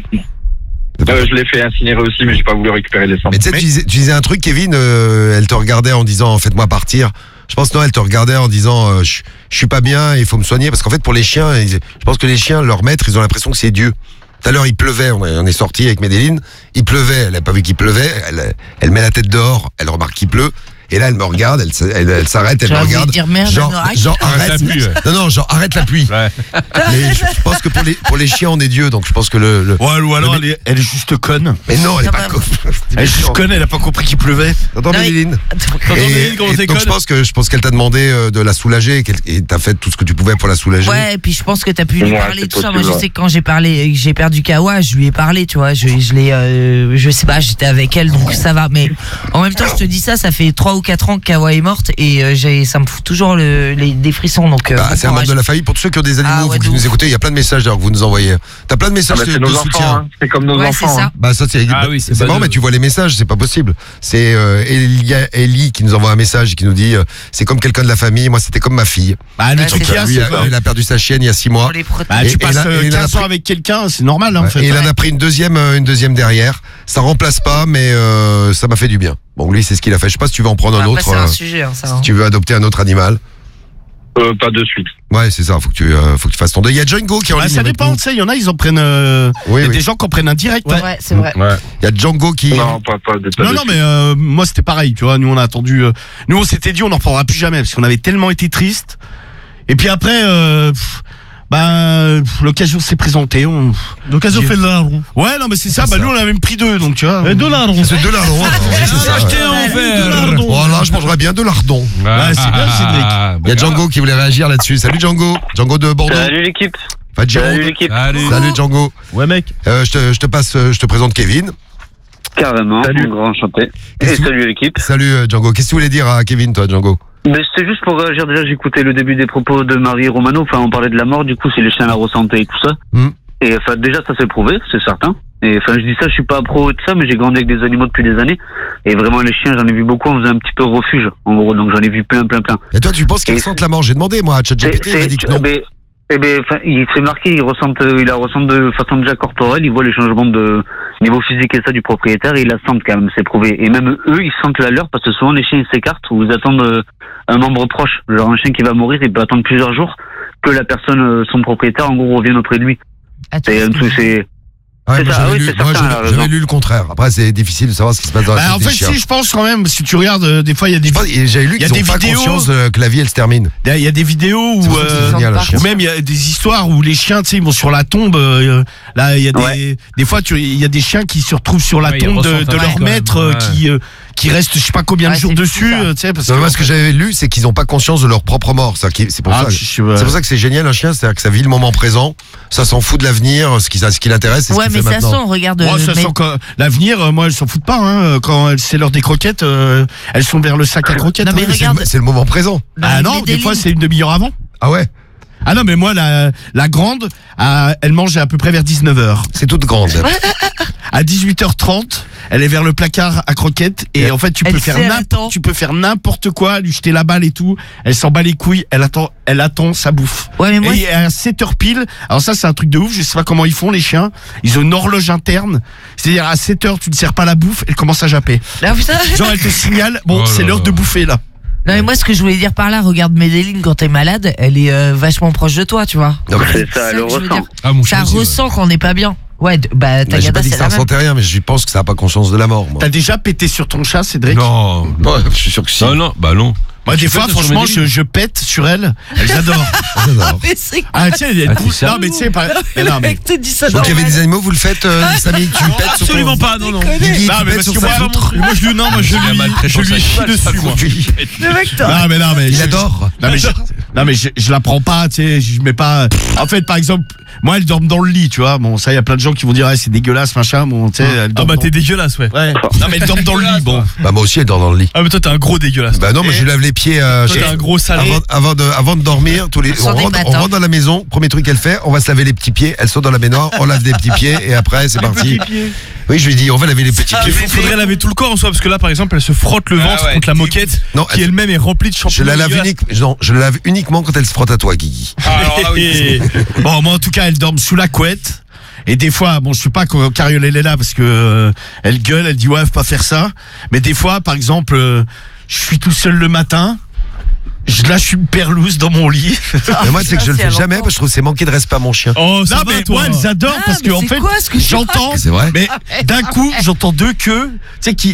[SPEAKER 5] Euh, je l'ai fait incinérer aussi, mais j'ai pas voulu récupérer les cendres.
[SPEAKER 1] Mais tu sais, tu disais, tu disais un truc, Kevin, euh, elle te regardait en disant faites-moi partir. Je pense non, elle te regardait en disant euh, je, je suis pas bien, il faut me soigner. Parce qu'en fait, pour les chiens, ils- je pense que les chiens, leur maître, ils ont l'impression que c'est Dieu. Tout à l'heure, il pleuvait, on est, on est sorti avec Médéline, il pleuvait, elle a pas vu qu'il pleuvait, elle, elle met la tête dehors, elle remarque qu'il pleut. Et là, elle me regarde, elle, s- elle, elle s'arrête, elle me
[SPEAKER 3] J'aurais voulu
[SPEAKER 1] regarde.
[SPEAKER 3] dire merde,
[SPEAKER 1] genre,
[SPEAKER 3] Anorak.
[SPEAKER 1] genre
[SPEAKER 2] Arrête
[SPEAKER 1] arrête.
[SPEAKER 2] la pluie, ouais.
[SPEAKER 1] Non, non, genre arrête la pluie.
[SPEAKER 2] Ouais.
[SPEAKER 1] Mais je, je pense que pour les, pour les chiens, on est Dieu, donc je pense que le. le-
[SPEAKER 4] Ouais, ou alors elle est, elle est juste conne.
[SPEAKER 1] Mais non, elle est
[SPEAKER 3] Non,
[SPEAKER 1] pas
[SPEAKER 3] mais-
[SPEAKER 1] con.
[SPEAKER 4] Elle est juste conne, elle a pas compris qu'il pleuvait.
[SPEAKER 1] T'entends,
[SPEAKER 3] Non, mais-
[SPEAKER 1] Médéline?
[SPEAKER 7] T'entends,
[SPEAKER 1] Et,
[SPEAKER 7] Médéline, comment
[SPEAKER 1] et
[SPEAKER 7] t'es
[SPEAKER 1] donc
[SPEAKER 7] conne
[SPEAKER 1] je pense que je pense qu'elle t'a demandé euh, de la soulager, qu'elle- et t'as fait tout ce que tu pouvais pour la soulager.
[SPEAKER 3] Ouais, et puis je pense que t'as pu lui
[SPEAKER 5] Ouais,
[SPEAKER 3] parler
[SPEAKER 5] c'est
[SPEAKER 3] tout ça.
[SPEAKER 5] possible,
[SPEAKER 3] Moi, je
[SPEAKER 5] ouais.
[SPEAKER 3] sais que quand j'ai parlé, que j'ai perdu Kawa, je lui ai parlé, tu vois. Je, je l'ai, euh, je sais pas, j'étais avec elle, donc ça va. Mais en même temps, je te dis ça, ça fait trois ou quatre ans que Kawa est morte et euh, j'ai, ça me fout toujours le, les, des frissons. Donc, euh,
[SPEAKER 1] Bah,
[SPEAKER 3] bon
[SPEAKER 1] c'est un membre
[SPEAKER 3] courage.
[SPEAKER 1] de la famille. Pour tous ceux qui ont des animaux,
[SPEAKER 3] Ah, ouais,
[SPEAKER 1] vous
[SPEAKER 3] de
[SPEAKER 1] qui nous
[SPEAKER 3] ouf.
[SPEAKER 1] écoutez, il y a plein de messages d'ailleurs que vous nous envoyez. T'as plein de
[SPEAKER 5] Ah,
[SPEAKER 1] messages
[SPEAKER 5] bah,
[SPEAKER 1] de,
[SPEAKER 5] c'est
[SPEAKER 1] de
[SPEAKER 5] nos
[SPEAKER 1] soutien.
[SPEAKER 5] enfants, hein. C'est comme nos
[SPEAKER 3] Ouais, c'est
[SPEAKER 5] enfants.
[SPEAKER 3] ça.
[SPEAKER 5] hein.
[SPEAKER 1] Bah ça c'est
[SPEAKER 2] Ah oui, c'est
[SPEAKER 1] c'est
[SPEAKER 2] pas
[SPEAKER 1] marrant,
[SPEAKER 2] de-
[SPEAKER 1] mais tu vois les messages, c'est pas possible. C'est euh, Elia, Ellie qui nous envoie un message et qui nous dit euh, c'est comme quelqu'un de la famille, moi c'était comme ma fille.
[SPEAKER 4] Bah, le
[SPEAKER 3] Ouais,
[SPEAKER 4] truc
[SPEAKER 3] c'est
[SPEAKER 4] qu'il y a,
[SPEAKER 3] ça.
[SPEAKER 1] Lui,
[SPEAKER 4] c'est
[SPEAKER 1] elle,
[SPEAKER 4] quoi
[SPEAKER 1] elle a perdu sa chienne il y a six mois.
[SPEAKER 3] On les protège.
[SPEAKER 4] Bah,
[SPEAKER 1] Et-
[SPEAKER 4] tu
[SPEAKER 1] et
[SPEAKER 4] passes
[SPEAKER 1] là-
[SPEAKER 4] euh,
[SPEAKER 1] et là,
[SPEAKER 4] quinze ans
[SPEAKER 1] après-
[SPEAKER 4] avec quelqu'un, c'est normal, hein, en
[SPEAKER 1] Ouais,
[SPEAKER 4] fait.
[SPEAKER 1] et il en
[SPEAKER 3] Ouais.
[SPEAKER 1] a pris une deuxième, euh, une deuxième derrière. Ça remplace pas, mais euh, ça m'a fait du bien. Bon, lui c'est ce qu'il a fait. Je sais pas si tu veux en prendre un
[SPEAKER 3] Après,
[SPEAKER 1] autre.
[SPEAKER 3] c'est un
[SPEAKER 1] euh,
[SPEAKER 3] sujet, hein, ça.
[SPEAKER 1] si
[SPEAKER 3] hein.
[SPEAKER 1] tu veux adopter un autre animal.
[SPEAKER 5] Euh, pas de suite.
[SPEAKER 1] Ouais, c'est ça. Faut que tu, euh, faut que tu fasses ton deuil. Il y a Django qui est en
[SPEAKER 4] Bah,
[SPEAKER 1] ligne
[SPEAKER 4] ça
[SPEAKER 1] avec
[SPEAKER 4] dépend,
[SPEAKER 1] nous.
[SPEAKER 4] tu sais, il y en a, ils en prennent. euh, Il
[SPEAKER 1] Oui,
[SPEAKER 4] y a
[SPEAKER 1] oui.
[SPEAKER 4] des gens qui en prennent un direct. hein.
[SPEAKER 3] Ouais, c'est vrai.
[SPEAKER 2] Ouais.
[SPEAKER 1] Il y a Django qui.
[SPEAKER 5] Non, pas, pas, de- pas
[SPEAKER 4] Non,
[SPEAKER 5] de
[SPEAKER 4] non,
[SPEAKER 5] suite.
[SPEAKER 4] mais euh, moi c'était pareil, tu vois. Nous on a attendu. euh, nous on s'était dit on n'en reprendra plus jamais parce qu'on avait tellement été tristes. Et puis après, euh, pff, Bah, l'occasion s'est présentée. On...
[SPEAKER 6] L'occasion fait le larron.
[SPEAKER 4] Ouais, non, mais c'est ça.
[SPEAKER 1] C'est
[SPEAKER 4] Bah,
[SPEAKER 1] ça.
[SPEAKER 4] nous, on a même pris deux, donc tu vois.
[SPEAKER 6] Et de larron.
[SPEAKER 1] C'est de lardon. C'est ça.
[SPEAKER 7] Acheter un verre.
[SPEAKER 1] Voilà, je mangerais bien de lardon.
[SPEAKER 4] Ouais, c'est bien, Cédric.
[SPEAKER 1] Il y a Django qui voulait réagir là-dessus. Salut Django. Django de Bordeaux.
[SPEAKER 8] Salut l'équipe.
[SPEAKER 1] Enfin, Gironde.
[SPEAKER 8] Salut l'équipe.
[SPEAKER 7] Allez.
[SPEAKER 1] Salut Django.
[SPEAKER 6] Ouais, mec.
[SPEAKER 1] Euh, je, te, je te passe, euh, je te présente Kevin.
[SPEAKER 8] Carrément.
[SPEAKER 5] Salut.
[SPEAKER 8] Mon grand enchanté. Et
[SPEAKER 1] Qu'est-ce que-
[SPEAKER 8] salut l'équipe.
[SPEAKER 1] Salut euh, Django. Qu'est-ce que tu voulais dire à Kevin, toi, Django?
[SPEAKER 8] Mais c'était juste pour réagir. Déjà, j'écoutais le début des propos de Marie Romano. Enfin, on parlait de la mort. Du coup, si les chiens la ressentaient et tout ça.
[SPEAKER 1] Hmm.
[SPEAKER 8] Et enfin, déjà, ça s'est prouvé, c'est certain. Et enfin, je dis ça, je suis pas pro de ça, mais j'ai grandi avec des animaux depuis des années. Et vraiment, les chiens, j'en ai vu beaucoup. On faisait un petit peu refuge, en gros. Donc, j'en ai vu plein, plein, plein.
[SPEAKER 1] Et toi, tu penses qu'ils
[SPEAKER 8] Et-
[SPEAKER 1] ressentent la mort? J'ai demandé, moi, à ChatGPT, il m'a dit que non.
[SPEAKER 8] ben, eh ben, enfin, il s'est marqué, il ressent, il la ressent de façon déjà corporelle, il voit les changements de niveau physique et ça du propriétaire, et il la sentent quand même, c'est prouvé. Et même eux, ils sentent la leur, parce que souvent les chiens, ils s'écartent ou ils attendent euh, un membre proche. Genre un chien qui va mourir, il peut attendre plusieurs jours que la personne, euh, son propriétaire, en gros, revienne auprès de lui.
[SPEAKER 3] Attends,
[SPEAKER 8] C'est un truc, c'est,
[SPEAKER 1] Ouais,
[SPEAKER 8] c'est
[SPEAKER 1] moi,
[SPEAKER 8] ça,
[SPEAKER 1] j'avais
[SPEAKER 8] oui,
[SPEAKER 1] lu,
[SPEAKER 8] c'est
[SPEAKER 1] moi,
[SPEAKER 8] certain,
[SPEAKER 1] j'avais-
[SPEAKER 8] elle a raison.
[SPEAKER 1] j'avais lu le contraire. Après, c'est difficile de savoir ce qui se passe dans la
[SPEAKER 4] Bah,
[SPEAKER 1] tête
[SPEAKER 4] en
[SPEAKER 1] des
[SPEAKER 4] fait,
[SPEAKER 1] chiens.
[SPEAKER 4] si, je pense quand même, si tu regardes, euh, des fois, il y a des,
[SPEAKER 1] Je pense- et J'avais lu
[SPEAKER 4] Il y a
[SPEAKER 1] qu'ils
[SPEAKER 4] des
[SPEAKER 1] n'ont pas
[SPEAKER 4] vidéos-
[SPEAKER 1] conscience euh, que la vie, elle se termine.
[SPEAKER 4] il y a des vidéos où,
[SPEAKER 1] C'est pour ça que c'est
[SPEAKER 4] euh,
[SPEAKER 1] génial, un
[SPEAKER 3] ou
[SPEAKER 1] chien.
[SPEAKER 4] ou même il y a des histoires où les chiens, tu sais, ils vont sur la tombe. euh, là, il y a des,
[SPEAKER 8] Ouais.
[SPEAKER 4] des fois, tu, il y a des chiens qui se retrouvent sur la
[SPEAKER 7] Ouais, ils
[SPEAKER 4] tombe de,
[SPEAKER 7] ressentent
[SPEAKER 4] de
[SPEAKER 7] un
[SPEAKER 4] leur
[SPEAKER 7] truc, quand
[SPEAKER 4] maître,
[SPEAKER 7] même,
[SPEAKER 4] euh,
[SPEAKER 7] ouais.
[SPEAKER 4] qui, euh, qui reste, je sais pas combien
[SPEAKER 3] Ouais,
[SPEAKER 4] de jours
[SPEAKER 3] c'est fou,
[SPEAKER 4] dessus,
[SPEAKER 3] ça.
[SPEAKER 4] euh, tu sais, parce
[SPEAKER 1] Non,
[SPEAKER 4] que
[SPEAKER 1] moi, ce que j'avais lu, c'est qu'ils n'ont pas conscience de leur propre mort. Ça, qui- C'est pour,
[SPEAKER 4] Ah,
[SPEAKER 1] ça,
[SPEAKER 4] je- je-
[SPEAKER 1] c'est pour ça que c'est génial, un chien. C'est-à-dire que ça vit le moment présent. Ça s'en fout de l'avenir. Ce qui, ce qui l'intéresse, c'est ce
[SPEAKER 3] Ouais,
[SPEAKER 1] qu'il
[SPEAKER 3] mais
[SPEAKER 1] fait
[SPEAKER 3] ça
[SPEAKER 1] maintenant.
[SPEAKER 3] sent, regarde.
[SPEAKER 4] Moi,
[SPEAKER 3] euh,
[SPEAKER 4] ça
[SPEAKER 3] mais-
[SPEAKER 4] sent que l'avenir, euh, moi, elles s'en foutent pas. Hein, quand elles- c'est l'heure des croquettes, euh, elles sont vers le sac à croquettes.
[SPEAKER 3] Non, mais
[SPEAKER 4] hein.
[SPEAKER 1] Mais c'est
[SPEAKER 3] regarde.
[SPEAKER 1] le- C'est le moment présent.
[SPEAKER 4] Ah non, des
[SPEAKER 3] Medellin-
[SPEAKER 4] fois, c'est une demi-heure avant.
[SPEAKER 1] Ah ouais?
[SPEAKER 4] Ah non, mais moi, la, la grande, ah, elle mange à peu près vers dix-neuf heures.
[SPEAKER 1] C'est toute grande.
[SPEAKER 4] À dix-huit heures trente, elle est vers le placard à croquettes et
[SPEAKER 1] Et
[SPEAKER 4] en fait tu
[SPEAKER 3] elle
[SPEAKER 4] peux faire
[SPEAKER 3] sait, elle
[SPEAKER 4] n'importe
[SPEAKER 3] attend.
[SPEAKER 4] tu peux faire n'importe quoi, lui jeter la balle et tout, elle s'en bat les couilles, elle attend elle attend sa bouffe.
[SPEAKER 3] Ouais, mais moi,
[SPEAKER 4] Et à sept heures pile, alors ça c'est un truc de ouf, je sais pas comment ils font les chiens, ils ont une horloge interne, c'est-à-dire à sept heures tu ne sers pas la bouffe, elle commence à japper.
[SPEAKER 3] là, putain.
[SPEAKER 4] Genre elle te signale, bon
[SPEAKER 7] Oh
[SPEAKER 4] c'est
[SPEAKER 7] là
[SPEAKER 4] l'heure
[SPEAKER 7] là.
[SPEAKER 4] de bouffer là.
[SPEAKER 3] Non, mais moi, ce que je voulais dire par là, regarde Medellin quand t'es malade, elle est euh, vachement proche de toi, tu vois.
[SPEAKER 1] Non, mais-
[SPEAKER 8] c'est ça, elle le
[SPEAKER 3] que je veux
[SPEAKER 8] ressent.
[SPEAKER 3] dire.
[SPEAKER 7] Ah, mon
[SPEAKER 3] Ça
[SPEAKER 7] chien aussi, ouais.
[SPEAKER 3] ressent qu'on n'est pas bien. Ouais, d- bah,
[SPEAKER 1] Bah, j'ai
[SPEAKER 3] Tagada,
[SPEAKER 1] pas dit que
[SPEAKER 3] c'est
[SPEAKER 1] ça
[SPEAKER 3] la même.
[SPEAKER 1] ressentait rien, mais je pense que ça n'a pas conscience de la mort. Moi.
[SPEAKER 4] T'as déjà pété sur ton chat, Cédric?
[SPEAKER 7] Non.
[SPEAKER 1] Ouais, je suis sûr que si.
[SPEAKER 7] Non, non, bah non.
[SPEAKER 4] Moi des
[SPEAKER 7] Tu
[SPEAKER 4] fois
[SPEAKER 7] pètes sur
[SPEAKER 4] franchement
[SPEAKER 7] Medellin
[SPEAKER 4] je, je pète sur elle, elles adorent.
[SPEAKER 1] J'adore.
[SPEAKER 3] Mais c'est
[SPEAKER 4] Ah tiens, elle
[SPEAKER 7] Ah, t'es
[SPEAKER 4] pousse.
[SPEAKER 7] sérieux
[SPEAKER 4] Non mais tu sais pas. mais
[SPEAKER 3] le
[SPEAKER 4] non, mais...
[SPEAKER 3] mec te dit ça
[SPEAKER 1] Donc il y avait
[SPEAKER 3] normal.
[SPEAKER 1] des animaux, vous le faites, euh, Samy, tu pètes sur ton...
[SPEAKER 2] Absolument pas, non, non.
[SPEAKER 1] Guigui,
[SPEAKER 4] Non,
[SPEAKER 1] tu
[SPEAKER 4] mais
[SPEAKER 1] pètes
[SPEAKER 4] parce
[SPEAKER 1] sur
[SPEAKER 4] que
[SPEAKER 1] sa
[SPEAKER 4] moi,
[SPEAKER 1] poutre.
[SPEAKER 2] Moi, je lui, non, moi, je
[SPEAKER 7] La
[SPEAKER 2] lui,
[SPEAKER 7] maltraitance
[SPEAKER 2] je lui
[SPEAKER 7] à
[SPEAKER 2] chie
[SPEAKER 7] cheval, ça
[SPEAKER 2] dessus, moi.
[SPEAKER 1] Oui.
[SPEAKER 3] Le mec, toi.
[SPEAKER 4] Non mais non mais
[SPEAKER 1] Il
[SPEAKER 4] je-
[SPEAKER 1] adore.
[SPEAKER 4] Non mais je, non mais je, je la prends pas, tu sais, je mets pas. En fait, par exemple, moi, elle dort dans le lit, tu vois. Bon, ça, il y a plein de gens qui vont dire, ah, c'est dégueulasse, machin. Bon, tu sais, elle
[SPEAKER 2] Ah
[SPEAKER 4] dort.
[SPEAKER 2] bah
[SPEAKER 4] dans-
[SPEAKER 2] t'es dégueulasse, ouais.
[SPEAKER 4] Ouais. Non mais elle dort dans le lit, bon.
[SPEAKER 1] Bah moi aussi, elle dort dans le lit.
[SPEAKER 2] Ah mais toi t'es un gros dégueulasse.
[SPEAKER 1] Bah non, mais je lui lave les pieds euh,
[SPEAKER 2] Toi
[SPEAKER 1] chez-
[SPEAKER 2] t'es un gros sale.
[SPEAKER 1] avant, avant, de, avant de dormir. Tous les, on,
[SPEAKER 3] Sur des
[SPEAKER 1] rentre, on
[SPEAKER 3] matins.
[SPEAKER 1] rentre dans la maison, premier truc qu'elle fait, on va se laver les petits pieds. Elle saute dans la baignoire, on lave des petits pieds et après c'est parti. Oui, je lui dis, on va laver les petits pieds.
[SPEAKER 2] Il faudrait laver tout le corps en soi parce que là par exemple elle se frotte le
[SPEAKER 7] Ah
[SPEAKER 2] ventre
[SPEAKER 7] ouais.
[SPEAKER 2] contre la moquette
[SPEAKER 1] Non,
[SPEAKER 2] qui
[SPEAKER 1] elle-
[SPEAKER 2] elle-même est remplie de
[SPEAKER 1] Je
[SPEAKER 2] champignons.
[SPEAKER 1] la lave
[SPEAKER 2] dégueulasses.
[SPEAKER 1] unique, non, je la lave uniquement quand elle se frotte à toi, Guigui.
[SPEAKER 7] Ah, alors là, oui.
[SPEAKER 2] Et-
[SPEAKER 4] Bon, moi, en tout cas, elle dort sous la couette. Et des fois, bon, je suis pas quand Cariole elle est là parce que euh, elle gueule, elle dit ouais, faut pas faire ça. Mais des fois, par exemple, euh, je suis tout seul le matin. Je lâche une perlouse dans mon lit.
[SPEAKER 1] Mais moi, c'est que je le
[SPEAKER 3] c'est
[SPEAKER 1] fais
[SPEAKER 3] à
[SPEAKER 1] jamais
[SPEAKER 3] longtemps.
[SPEAKER 1] parce que je trouve que c'est manquer de respect à mon chien.
[SPEAKER 2] Oh ça
[SPEAKER 4] Non,
[SPEAKER 2] va
[SPEAKER 4] mais
[SPEAKER 2] toi.
[SPEAKER 4] moi, elles adorent
[SPEAKER 3] Ah,
[SPEAKER 4] parce
[SPEAKER 3] mais
[SPEAKER 4] que en
[SPEAKER 3] c'est
[SPEAKER 4] fait,
[SPEAKER 3] quoi ce que tu
[SPEAKER 4] j'entends.
[SPEAKER 1] C'est vrai.
[SPEAKER 4] Mais d'un coup, j'entends deux queues, tu sais qui.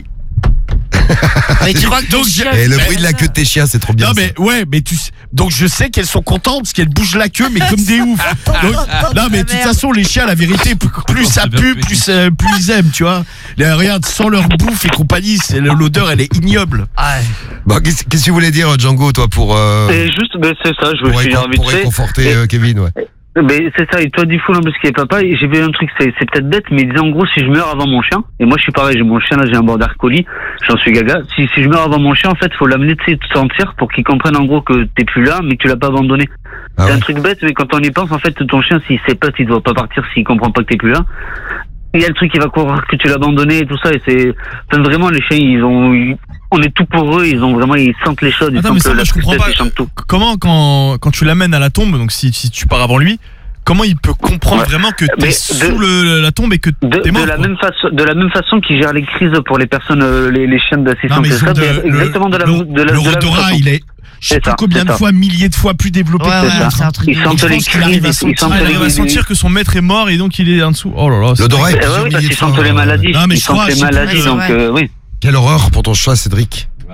[SPEAKER 3] Mais tu crois que ton
[SPEAKER 4] Donc,
[SPEAKER 3] chien,
[SPEAKER 1] Et le
[SPEAKER 3] il
[SPEAKER 1] bruit
[SPEAKER 3] fait
[SPEAKER 1] de la
[SPEAKER 3] ça
[SPEAKER 1] queue de tes chiens, c'est trop bien.
[SPEAKER 4] Non
[SPEAKER 1] ça.
[SPEAKER 4] mais ouais, mais tu sais- donc je sais qu'elles sont contentes parce qu'elles bougent la queue mais comme des oufs. Donc, non mais de toute façon les chiens la vérité plus, plus ça pue plus euh, plus ils aiment, tu vois. Là, regarde sans leur bouffe et compagnie, c'est l'odeur elle est ignoble.
[SPEAKER 3] Ah,
[SPEAKER 1] Bon, qu'est-ce qu'est-ce que tu voulais dire, Django, toi, pour, euh,
[SPEAKER 8] Et juste, ben, c'est ça, je veux
[SPEAKER 1] pour,
[SPEAKER 8] finir
[SPEAKER 1] récon-
[SPEAKER 8] vite
[SPEAKER 1] pour
[SPEAKER 8] fait.
[SPEAKER 1] réconforter
[SPEAKER 8] Et-
[SPEAKER 1] euh, Kevin, ouais.
[SPEAKER 8] Ben, c'est ça, et toi, du coup, non, parce qu'il est papa, et j'ai vu un truc, c'est, c'est peut-être bête, mais il disait en gros, si je meurs avant mon chien, et moi je suis pareil, j'ai mon chien, là, j'ai un border collie, j'en suis gaga, si, si je meurs avant mon chien, en fait, faut l'amener, tu sais, te sentir pour qu'il comprenne en gros que t'es plus là, mais que tu l'as pas abandonné.
[SPEAKER 1] Ah
[SPEAKER 8] c'est
[SPEAKER 1] ouais.
[SPEAKER 8] un truc bête, mais quand on y pense, en fait, ton chien, s'il sait pas, s'il doit pas partir, s'il comprend pas que t'es plus là, il y a le truc qui va croire que tu l'as abandonné et tout ça, et c'est, enfin, vraiment, les chiens, ils ont, ils- on est tout pour eux, ils ont vraiment, ils sentent les choses, ils
[SPEAKER 2] Attends, mais
[SPEAKER 8] sentent
[SPEAKER 2] ça,
[SPEAKER 8] la
[SPEAKER 2] moi, je comprends
[SPEAKER 8] tristesse,
[SPEAKER 2] pas.
[SPEAKER 8] ils sentent tout.
[SPEAKER 2] Comment quand quand tu l'amènes à la tombe, donc si si tu pars avant lui, comment il peut comprendre
[SPEAKER 8] Ouais.
[SPEAKER 2] vraiment que
[SPEAKER 8] Mais
[SPEAKER 2] t'es
[SPEAKER 8] de-
[SPEAKER 2] sous le, la tombe et que
[SPEAKER 8] De,
[SPEAKER 2] t'es
[SPEAKER 8] de
[SPEAKER 2] mort
[SPEAKER 8] la
[SPEAKER 2] quoi.
[SPEAKER 8] même façon, de la même façon qu'ils gèrent les crises pour les personnes, euh, les, les chiens
[SPEAKER 4] Non
[SPEAKER 8] d'assistance,
[SPEAKER 4] mais
[SPEAKER 8] et
[SPEAKER 4] ils ont
[SPEAKER 8] ça,
[SPEAKER 4] de,
[SPEAKER 8] mais
[SPEAKER 4] le,
[SPEAKER 8] exactement de la, de la, de la même
[SPEAKER 4] l'odorat,
[SPEAKER 8] façon.
[SPEAKER 4] il est je sais
[SPEAKER 8] C'est
[SPEAKER 4] pas
[SPEAKER 8] ça,
[SPEAKER 4] combien
[SPEAKER 8] c'est
[SPEAKER 4] de
[SPEAKER 8] ça.
[SPEAKER 4] fois, milliers de fois plus développé.
[SPEAKER 3] ouais,
[SPEAKER 8] c'est
[SPEAKER 3] ouais,
[SPEAKER 8] ça.
[SPEAKER 3] c'est un truc.
[SPEAKER 8] Ils
[SPEAKER 3] de-
[SPEAKER 8] sentent
[SPEAKER 4] je
[SPEAKER 8] les
[SPEAKER 4] pense qu'il arrive à
[SPEAKER 8] crises, ils
[SPEAKER 4] sentir.
[SPEAKER 8] sentent
[SPEAKER 2] Ah, il arrive à
[SPEAKER 8] les-
[SPEAKER 2] sentir que son maître est mort et donc il est en dessous. Oh là là. c'est-
[SPEAKER 1] L'odorat est
[SPEAKER 8] Eh
[SPEAKER 1] plusieurs
[SPEAKER 8] ouais, oui, parce
[SPEAKER 1] milliers
[SPEAKER 8] qu'ils
[SPEAKER 1] de fois,
[SPEAKER 8] sentent les
[SPEAKER 1] euh,
[SPEAKER 8] maladies,
[SPEAKER 4] Non, mais
[SPEAKER 8] ils
[SPEAKER 4] je crois,
[SPEAKER 8] sentent les
[SPEAKER 4] je sais pas,
[SPEAKER 8] maladies,
[SPEAKER 3] ouais,
[SPEAKER 8] donc
[SPEAKER 3] ouais.
[SPEAKER 8] euh, oui.
[SPEAKER 1] Quelle horreur pour ton chat, Cédric.